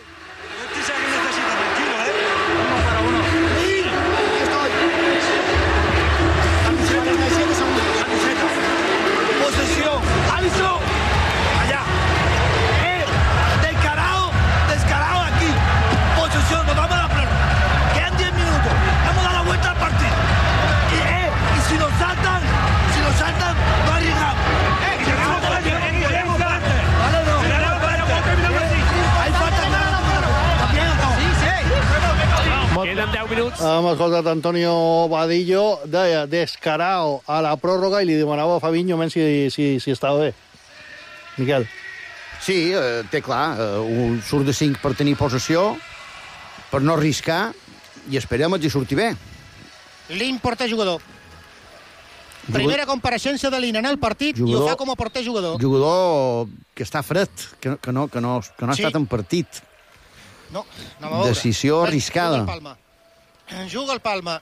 [SPEAKER 5] Hem escoltat Antonio Vadillo, deia descarao a la pròrroga i li demanava a Fabinho si estava bé. Miquel.
[SPEAKER 2] Sí, té clar, un surt de 5 per tenir possessió, per no arriscar, i esperem que surti bé.
[SPEAKER 1] Lin, porter jugador. Primera compareixença de Lin en el partit i ho fa com a porter jugador.
[SPEAKER 2] Jugador que està fred, que no ha estat en partit.
[SPEAKER 1] No va veure.
[SPEAKER 2] Decisió arriscada.
[SPEAKER 1] Juga el Palma.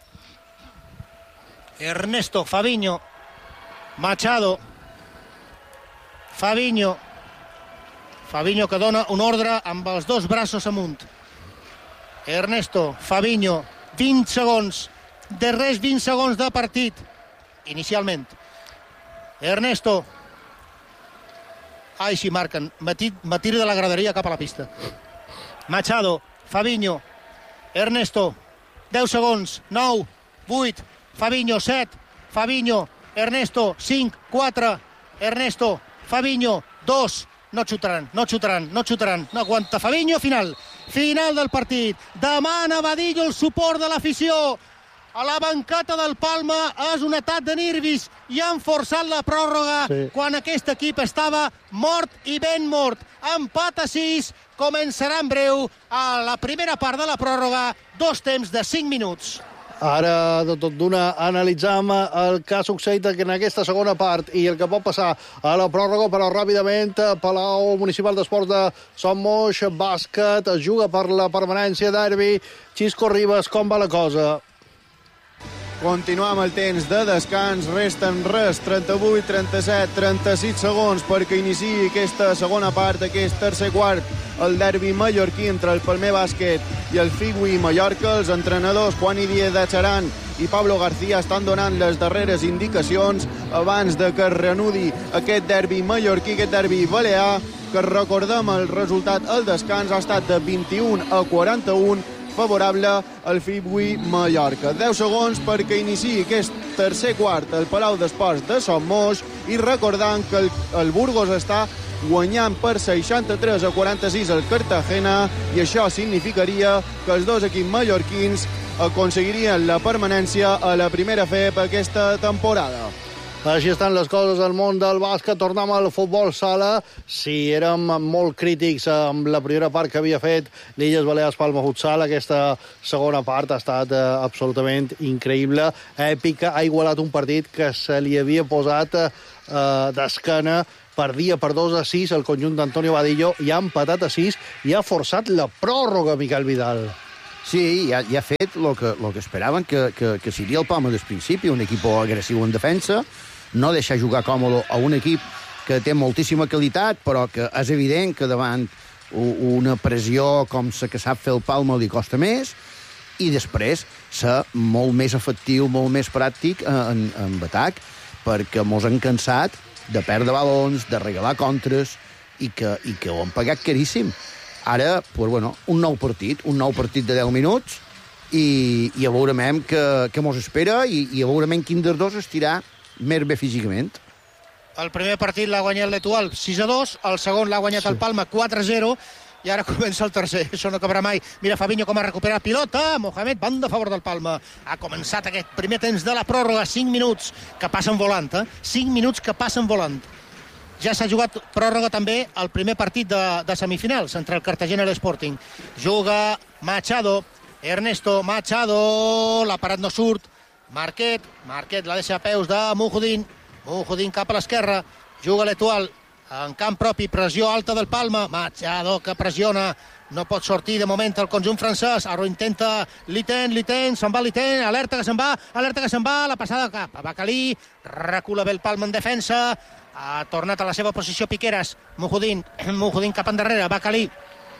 [SPEAKER 1] Ernesto, Fabinho, Machado, Fabinho que dona un ordre amb els dos braços amunt. Ernesto, Fabinho, 20 segons, darrers 20 segons de partit, inicialment. Ernesto, si marquen, me tiro de la graderia cap a la pista. Machado, Fabinho, Ernesto, 10 segons, 9, 8, Fabinho, 7, Fabinho, Ernesto, 5, 4, Ernesto, Fabinho, 2, no xutaran, no aguanta Fabinho, final del partit, demana Vadillo el suport de l'afició, a la bancata del Palma és un atac de nervis i han forçat la pròrroga quan aquest equip estava mort i ben mort. Empat a 6, començarà en breu a la primera part de la pròrroga, 2 temps de 5 minuts.
[SPEAKER 5] Ara, de tot d'una, analitzam el que ha succeït en aquesta segona part i el que pot passar a la pròrroga, però ràpidament Palau Municipal d'Esports de Son Moix, bàsquet, es juga per la permanència, derbi. Xisco Ribas, com va la cosa?
[SPEAKER 6] Continuam el temps de descans, resten 38, 37, 36 segons perquè iniciï aquesta segona part, aquest tercer quart, el derbi mallorquí entre el Palmer Bàsquet i el Figui Mallorca. Els entrenadors Juan Idier de Charan i Pablo García estan donant les darreres indicacions abans de que es reanudi aquest derbi mallorquí, aquest derbi balear, que recordem el resultat al descans ha estat de 21-41, favorable al Figui Mallorca. 10 segons perquè iniciï aquest tercer quart al Palau d'Esports de Son Moix i recordant que el Burgos està guanyant per 63-46 el Cartagena i això significaria que els dos equips mallorquins aconseguirien la permanència a la primera FEP aquesta temporada.
[SPEAKER 5] Així estan les coses al món del bàsquet. Tornem al futbol sala. Si érem molt crítics amb la primera part que havia fet l'Illes Balears Palma Futsal, aquesta segona part ha estat absolutament increïble, èpica. Ha igualat un partit que se li havia posat d'esquena. Perdia per 2-6 el conjunt d'Antonio Vadillo i ha empatat a 6 i ha forçat la pròrroga, Miquel Vidal.
[SPEAKER 2] Sí, ja ha fet el que esperaven que seria el Palma del principi, un equip agressiu en defensa, no deixar jugar còmode a un equip que té moltíssima qualitat, però que és evident que davant una pressió com la que sap fer el Palma li costa més, i després ser molt més efectiu, molt més pràctic en atac, perquè mos han cansat de perdre balons, de regalar contres, i que ho han pagat caríssim. Ara, pues, bueno, un nou partit de 10 minuts, i a veurem què mos espera, i a veurem quin dels dos estirà més bé físicament.
[SPEAKER 1] El primer partit l'ha guanyat l'Etoile 6-2, el segon l'ha guanyat el Palma 4-0, i ara comença el tercer. Això no acabarà mai. Mira Fabinho com ha recuperat pilota. Mohamed, banda a favor del Palma. Ha començat aquest primer temps de la pròrroga. 5 minuts que passen volant, 5 minuts que passen volant. Ja s'ha jugat pròrroga també el primer partit de semifinals entre el Cartagena i l'Sporting. Juga Machado, Ernesto Machado, la parat no surt. Marquet la deixa a peus de Mujudin cap a l'esquerra. Juga l'Etoile en camp propi, pressió alta del Palma. Machado que pressiona, no pot sortir de moment el conjunt francès. Ara ho intenta Liten, se'n va Liten, alerta que se'n va, la passada cap a Bacalí, recula bé el Palma en defensa, ha tornat a la seva posició Piqueras. Mujudin cap endarrere, Bacalí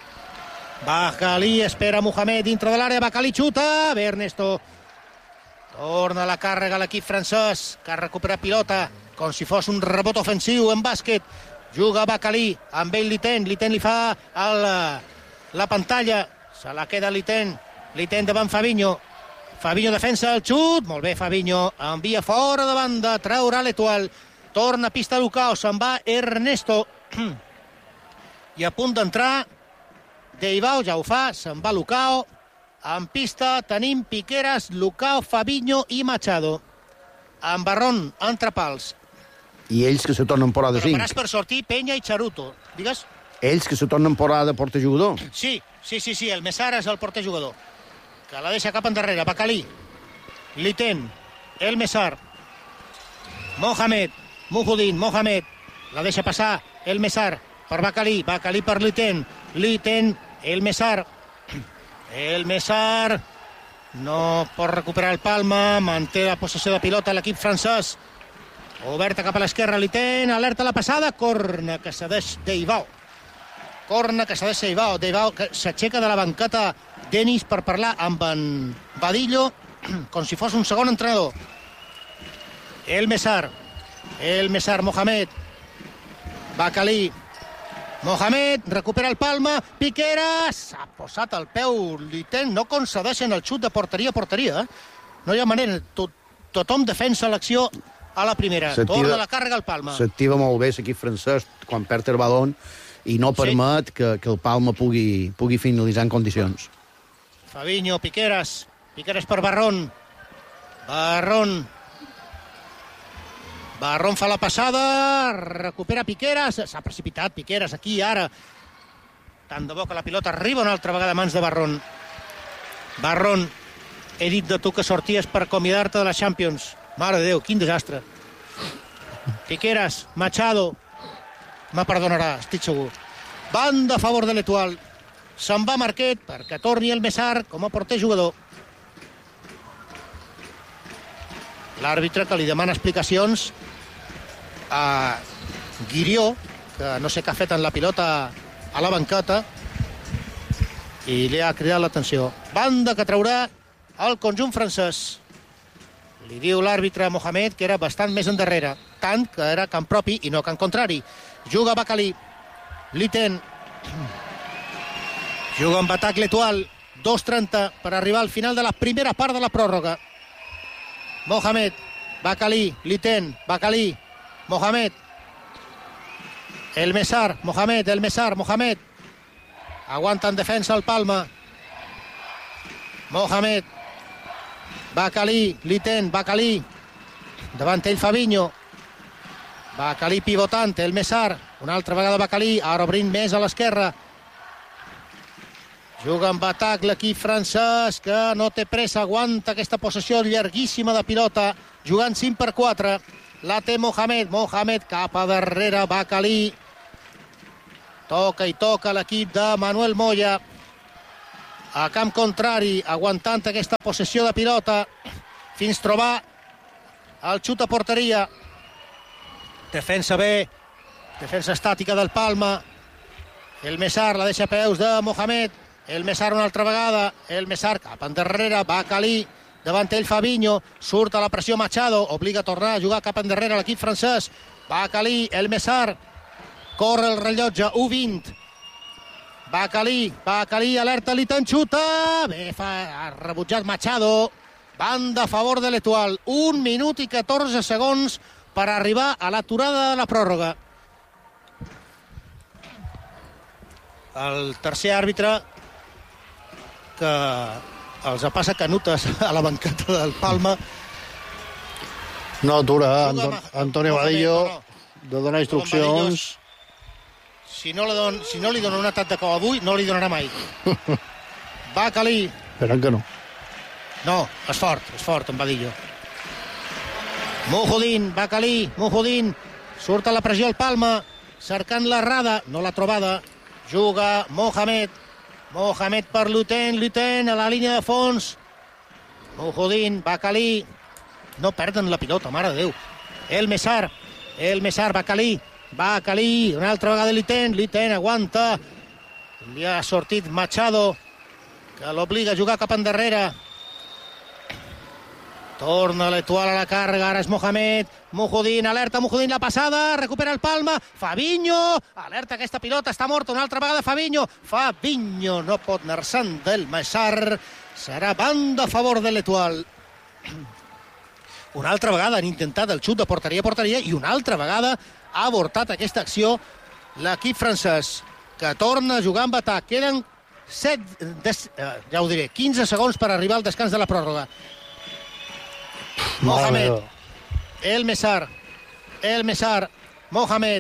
[SPEAKER 1] espera Mohamed dintre de l'àrea, Bacalí xuta, bé Ernesto, torna la càrrega a l'equip francès, que ha recuperat pilota com si fos un rebot ofensiu en bàsquet. Juga Bacalí amb ell Liten li fa la pantalla, se la queda Liten davant Fabinho defensa el xut, molt bé Fabinho, envia fora de banda, traurà l'Etoile, torna a pista Lucao, se'n va Ernesto i a punt d'entrar Deibao, ja ho fa, se'n va Lucao. En pista tenim Piqueras, Lucao, Fabinho i Machado. En Barrón, entre pals.
[SPEAKER 2] I ells que se tornen por de 5.
[SPEAKER 1] Preparats per sortir Peña i Charuto. Digues?
[SPEAKER 2] Ells que se tornen por de porter-jugador.
[SPEAKER 1] Sí, el Messar és el porter-jugador. Que la deixa cap endarrere. Bacalí, Liten, el Messar, Mohamed, Mohamed, la deixa passar el Messar per Bacalí per Liten, el Messar no pot recuperar el Palma, manté la possessió de pilota l'equip francès, oberta cap a l'esquerra Liten, alerta la passada, corna que cedeix Deibao, Deibao que s'aixeca de la banqueta Denis per parlar amb en Vadillo com si fos un segon entrenador. El Messar, Mohamed, Bacalí, Mohamed, recupera el Palma, Piqueras, s'ha posat el peu Liten, no concedeixen el xut de porteria a porteria, no hi ha manera, tothom defensa l'acció a la primera, torna la càrrega al Palma.
[SPEAKER 2] S'activa molt bé l'equip francès quan perd el balon i no permet que el Palma pugui finalitzar en condicions.
[SPEAKER 1] Fabinho, Piqueras per Barrón, Barrón fa la passada, recupera Piqueras, s'ha precipitat Piqueras aquí ara, tant de bo que la pilota arriba una altra vegada a mans de Barrón. He dit de tu que sorties per acomiadar-te de la Champions, mare de Déu, quin desastre. Piqueras, Machado, me perdonarà, estic segur. Banda a favor de l'Etoile, se'n va Marquet perquè torni el Messar com a porter jugador. L'àrbitre que li demana explicacions a Guirió, que no sé què ha fet en la pilota a la banqueta, i li ha cridat l'atenció. Banda que traurà el conjunt francès. Li diu l'àrbitre a Mohamed que era bastant més endarrere, tant que era camp propi i no camp contrari. Juga Bacalí, Liten, juga amb atac l'Etoile, 2:30 per arribar al final de la primera part de la pròrroga. Mohamed, Bacalí, Liten, Bacalí, Mohamed, el Messar, Mohamed, aguanta en defensa el Palma, Mohamed, Bacalí, Liten, Bacalí, davant ell Fabinho, Bacalí pivotant, el Messar, una altra vegada Bacalí, ara obrint més a l'esquerra. Juga amb atac l'equip francès, que no té pressa, aguanta aquesta possessió llarguíssima de pilota, jugant 5-4. La té Mohamed, Mohamed cap a darrere, Bacalí. Toca i toca l'equip de Manuel Moya. A camp contrari, aguantant aquesta possessió de pilota, fins trobar el xut a porteria. Defensa bé, defensa estàtica del Palma. El Messar la deixa a peus de Mohamed. El Messar una altra vegada. El Messar cap endarrere, Bacalí. Davant ell Fabinho, surt a la pressió Machado, obliga a tornar a jugar cap endarrere l'equip francès. Bacalí, el Messar, corre el rellotge, 1-20. Bacalí, alerta, Litan, xuta. Bé, ha rebutjat Machado. Banda a favor de l'Etoile. 1 minut i 14 segons per arribar a l'aturada de la pròrroga. El tercer àrbitre, que els passa canutes a la banqueta del Palma.
[SPEAKER 5] No atura Antonio Vadillo de donar instruccions.
[SPEAKER 1] Si no li dona un atac de cau avui, no li donarà mai. Bacalí.
[SPEAKER 5] Esperem que no.
[SPEAKER 1] No, és fort en Vadillo. Mujudin, Bacalí, Mujudin. Surt a la pressió el Palma, cercant l'errada, no l'ha trobada. Juga Mohamed. Mohamed per Luten a la línia de fons. Mujudin, Bacalí. No perden la pilota, mare de Déu. El Messar, Bacalí, una altra vegada Liten aguanta. Li ha sortit Machado, que l'obliga a jugar cap endarrere. Torna l'Etoile a la càrrega, ara és Mohamed. Mujudin, alerta, Mujudin, la passada, recupera el Palma. Fabinho, alerta, aquesta pilota està morta, una altra vegada Fabinho no pot anar-se'n del Messar. Serà banda a favor de l'Etoile. Una altra vegada han intentat el xut de porteria a porteria i una altra vegada ha avortat aquesta acció l'equip francès, que torna a jugar amb atac. Queden 15 segons per arribar al descans de la pròrroga. Mohamed, el Messar, Mohamed,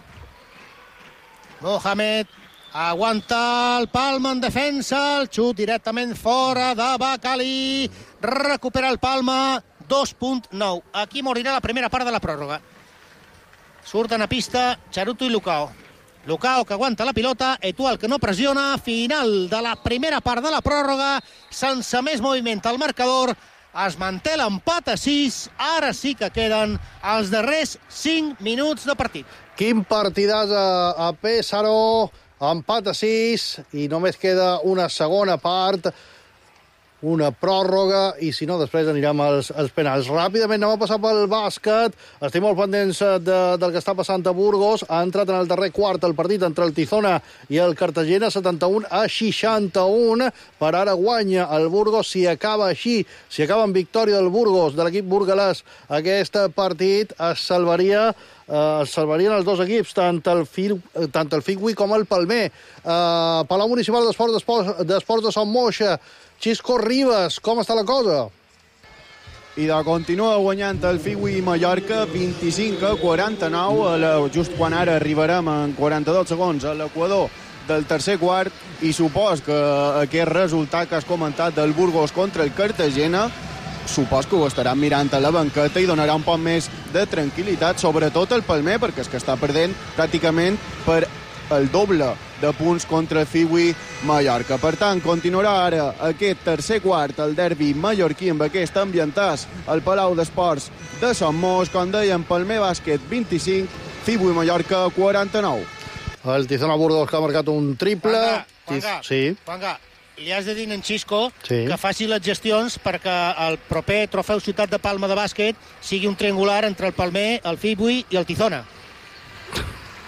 [SPEAKER 1] aguanta el Palma en defensa, el xut directament fora de Bacalí, recupera el Palma, 2.9. Aquí morirà la primera part de la pròrroga. Surten a pista Charuto i Lucao, que aguanta la pilota, Etoile que no pressiona. Final de la primera part de la pròrroga, sense més moviment al marcador. Es manté l'empat a 6, ara sí que queden els darrers 5 minuts de partit.
[SPEAKER 5] Quin partidàs a Pesaro, empat a 6, i només queda una segona part, una pròrroga, i si no, després anirem als penals. Ràpidament anem a passar pel bàsquet. Estem molt pendents del que està passant a Burgos. Ha entrat en el darrer quart el partit entre el Tizona i el Cartagena, 71-61. Per ara guanya el Burgos. Si acaba així, si acaba en victòria del Burgos, de l'equip burgalès, aquest partit, es salvarien els dos equips, tant el Figui com el Palmer. Palau Municipal d'Esports de Son Moixa. Xisco Ribas, com està la cosa?
[SPEAKER 6] I continua guanyant el Figui Mallorca 25-49, just quan ara arribarem en 42 segons a l'equador del tercer quart, i supos que aquest resultat que has comentat del Burgos contra el Cartagena, supos que ho estaran mirant a la banqueta i donarà un poc més de tranquil·litat, sobretot el Palmer, perquè és que està perdent pràcticament per el doble de punts contra el Figui Mallorca. Per tant, continuarà ara aquest tercer quart, el derbi mallorquí, amb aquest ambientàs al Palau d'Esports de Sant Mos. Com dèiem, Palmer Bàsquet 25, Figui Mallorca 49.
[SPEAKER 5] El Tizona Burgos, que ha marcat un triple.
[SPEAKER 1] Juanga, li has de dir en Xisco que faci les gestions perquè el proper trofeu Ciutat de Palma de bàsquet sigui un triangular entre el Palmer, el Figui i el Tizona.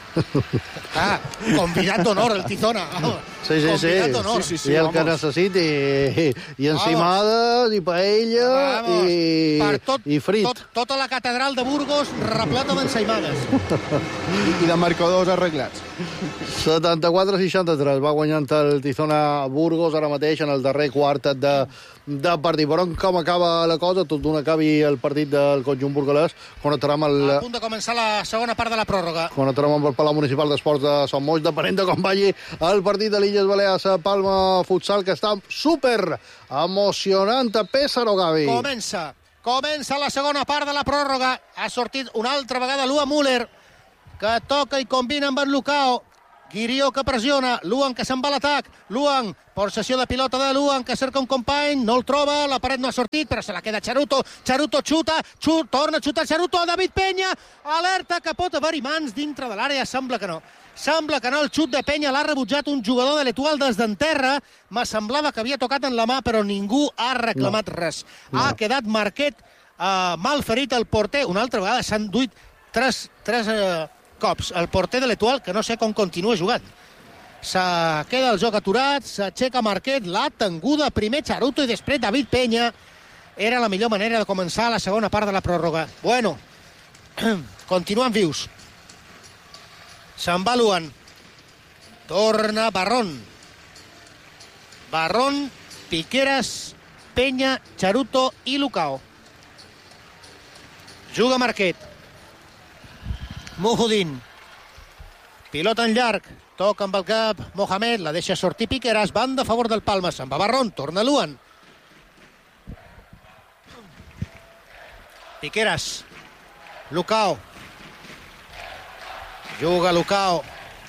[SPEAKER 1] Convidat d'honor, el Tizona.
[SPEAKER 5] Sí.
[SPEAKER 1] Convidat d'honor.
[SPEAKER 6] Sí,
[SPEAKER 5] I el que necessiti, i encimades, i paella, i frit.
[SPEAKER 1] Tota la catedral de Burgos repleta d'ensaïmades.
[SPEAKER 6] I de marcadors arreglats.
[SPEAKER 5] 74-63 va guanyant el Tizona Burgos ara mateix en el darrer quart de partit. Però com acaba la cosa, tot d'un acabi el partit del conjunt burgalès, connectarem
[SPEAKER 1] A punt de començar la segona part de la pròrroga.
[SPEAKER 5] connectarem amb el Palau Municipal d'Esports de Sant Moix, depenent de com vagi el partit de l'Illes Balears a Palma Futsal, que està super emocionant. Pésaro, Gavi.
[SPEAKER 1] Comença la segona part de la pròrroga. Ha sortit una altra vegada Lua Müller, que toca i combina amb en Lucao. Guirió que pressiona, Luan que se'n va a l'atac, Luan, possessió de pilota de Luan, que cerca un company, no el troba, la paret no ha sortit, però se la queda Charuto xuta, torna a xutar Charuto, David Peña, alerta que pot haver-hi mans dintre de l'àrea, sembla que no, el xut de Peña l'ha rebutjat un jugador de l'Etual des d'enterra, m'ha semblava que havia tocat en la mà, però ningú ha reclamat res. Ha quedat Marquet mal ferit el porter, una altra vegada s'han duit tres cops el porter de l'Etual, que no sé com continua jugant. Queda el joc aturat, s'aixeca Marquet, l'ha tenguda, primer Charuto i després David Peña. Era la millor manera de començar la segona part de la pròrroga. Bueno, continuen vius. Se'n va Luan. Torna Barrón, Piqueras, Peña, Charuto i Lucao. Juga Marquet. Mujudin, pilota en llarg, toca amb el cap Mohamed, la deixa sortir Piqueras, banda a favor del Palma, se'n va Barrón, torna Luan. Piqueras, Lucao, juga Lucao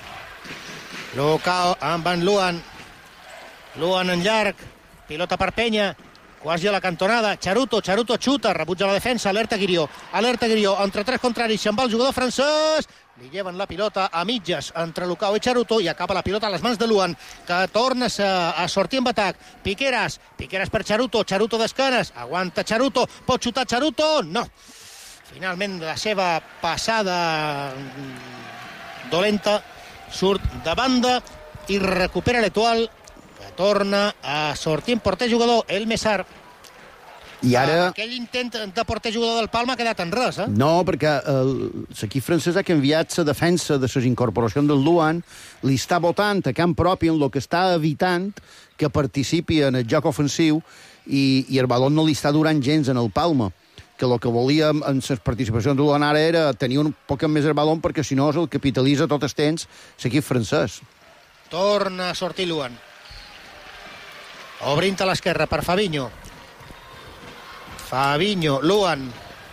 [SPEAKER 1] amb en Luan en llarg, pilota per Peña, quasi a la cantonada, Charuto xuta, rebutja la defensa, alerta Guirió, entre tres contraris, se'n va el jugador francès, li lleven la pilota a mitges entre Lucao i Charuto i acaba la pilota a les mans de Luan, que torna a sortir amb atac. Piqueras per Charuto d'esquenes, aguanta Charuto, pot xutar Charuto? No. Finalment la seva passada dolenta surt de banda i recupera l'Etoile, que torna a sortir en porter jugador, el Messar.
[SPEAKER 2] I ara...
[SPEAKER 1] Aquell intent de porter jugador del Palma ha quedat en res, eh?
[SPEAKER 2] No, perquè l'equip francès ha canviat la defensa de les incorporacions del Luan, li està votant a camp propi en el que està evitant que participi en el joc ofensiu i el balon no li està durant gens en el Palma, que el que volia en les participacions de Luan ara era tenir un poc més el balon perquè si no el capitalitza tot el temps l'equip francès.
[SPEAKER 1] Torna a sortir Luan. Obrint a l'esquerra per Fabinho, Luan.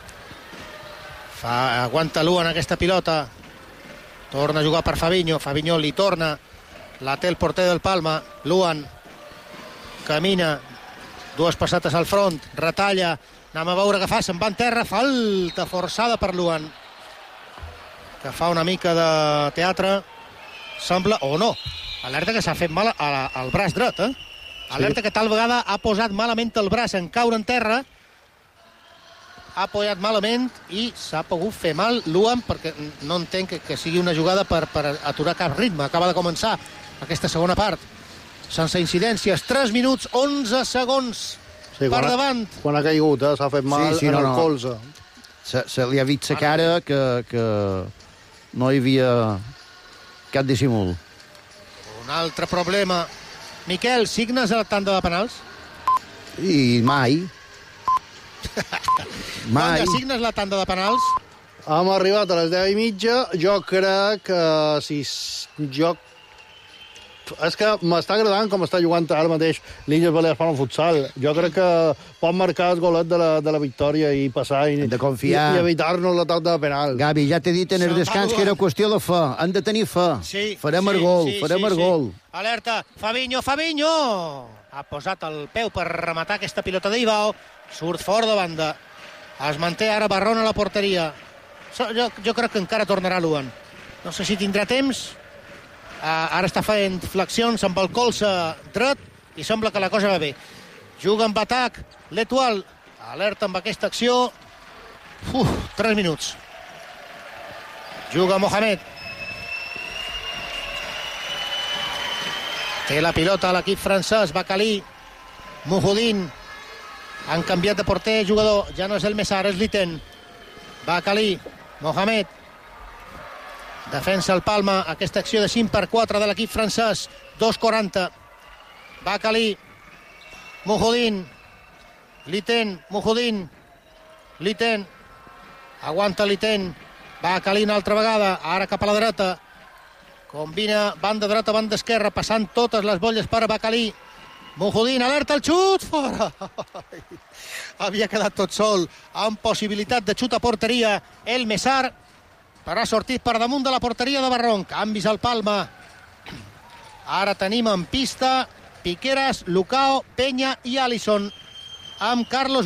[SPEAKER 1] Aguanta Luan aquesta pilota. Torna a jugar per Fabinho li torna. La té el porter del Palma. Luan camina. Dues passates al front. Retalla. Anem a veure què fa. Se'n va en terra. Falta forçada per Luan, que fa una mica de teatre. Sembla, o no. Alerta que s'ha fet mal al braç dret, eh? Alerta que tal vegada ha posat malament el braç en caure en terra. Ha apoyat malament i s'ha pogut fer mal Luan, perquè no entenc que sigui una jugada per aturar cap ritme. Acaba de començar aquesta segona part sense incidències. 3 minuts 11 segons per davant.
[SPEAKER 5] Quan ha caigut, s'ha fet mal en el colze.
[SPEAKER 2] Se li ha vist la cara que no hi havia cap dissimul.
[SPEAKER 1] Un altre problema. Miquel, signes a la tanda de penals?
[SPEAKER 2] I mai.
[SPEAKER 1] Quan signes la tanda de penals?
[SPEAKER 5] Hem arribat a les 10:30. Jo crec que si joc... És que m'està agradant com està jugant ara mateix l'Illes Balears Palma Futsal. Jo crec que pot marcar el golet de la victòria i passar i evitar-nos la tanda de penal.
[SPEAKER 2] Gavi, ja t'he dit en el descans que era qüestió de fe. Han de tenir fe. Farem el gol.
[SPEAKER 1] Alerta, Fabinho! Ha posat el peu per rematar aquesta pilota d'Ibao. Surt fort de banda. Es manté ara Barrón a la porteria. Jo crec que encara tornarà Luan. No sé si tindrà temps. Ara està fent flexions amb el colze dret i sembla que la cosa va bé. Juga amb atac l'Etoile. Alerta amb aquesta acció. 3 minuts. Juga Mohamed. Té la pilota a l'equip francès, Bacalí, Mujudin, han canviat de porter, jugador, ja no és el Messar, és l'Iten. Bacalí, Mohamed, defensa el Palma, aquesta acció de 5-4 de l'equip francès, 2-40. Bacalí, Mujudin, l'Iten, Mujudin, l'Iten, aguanta l'Iten, Bacalí una altra vegada, ara cap a la dreta, combina banda dreta, banda esquerra, passant totes les bolles per a Bacalí. Mujudin, alerta el xut, fora! Havia quedat tot sol, amb possibilitat de xut a porteria. El Messar, però ha sortit per damunt de la porteria de Barron. Canvis al Palma. Ara tenim en pista Piqueras, Lucao, Peña i Alisson, amb Carlos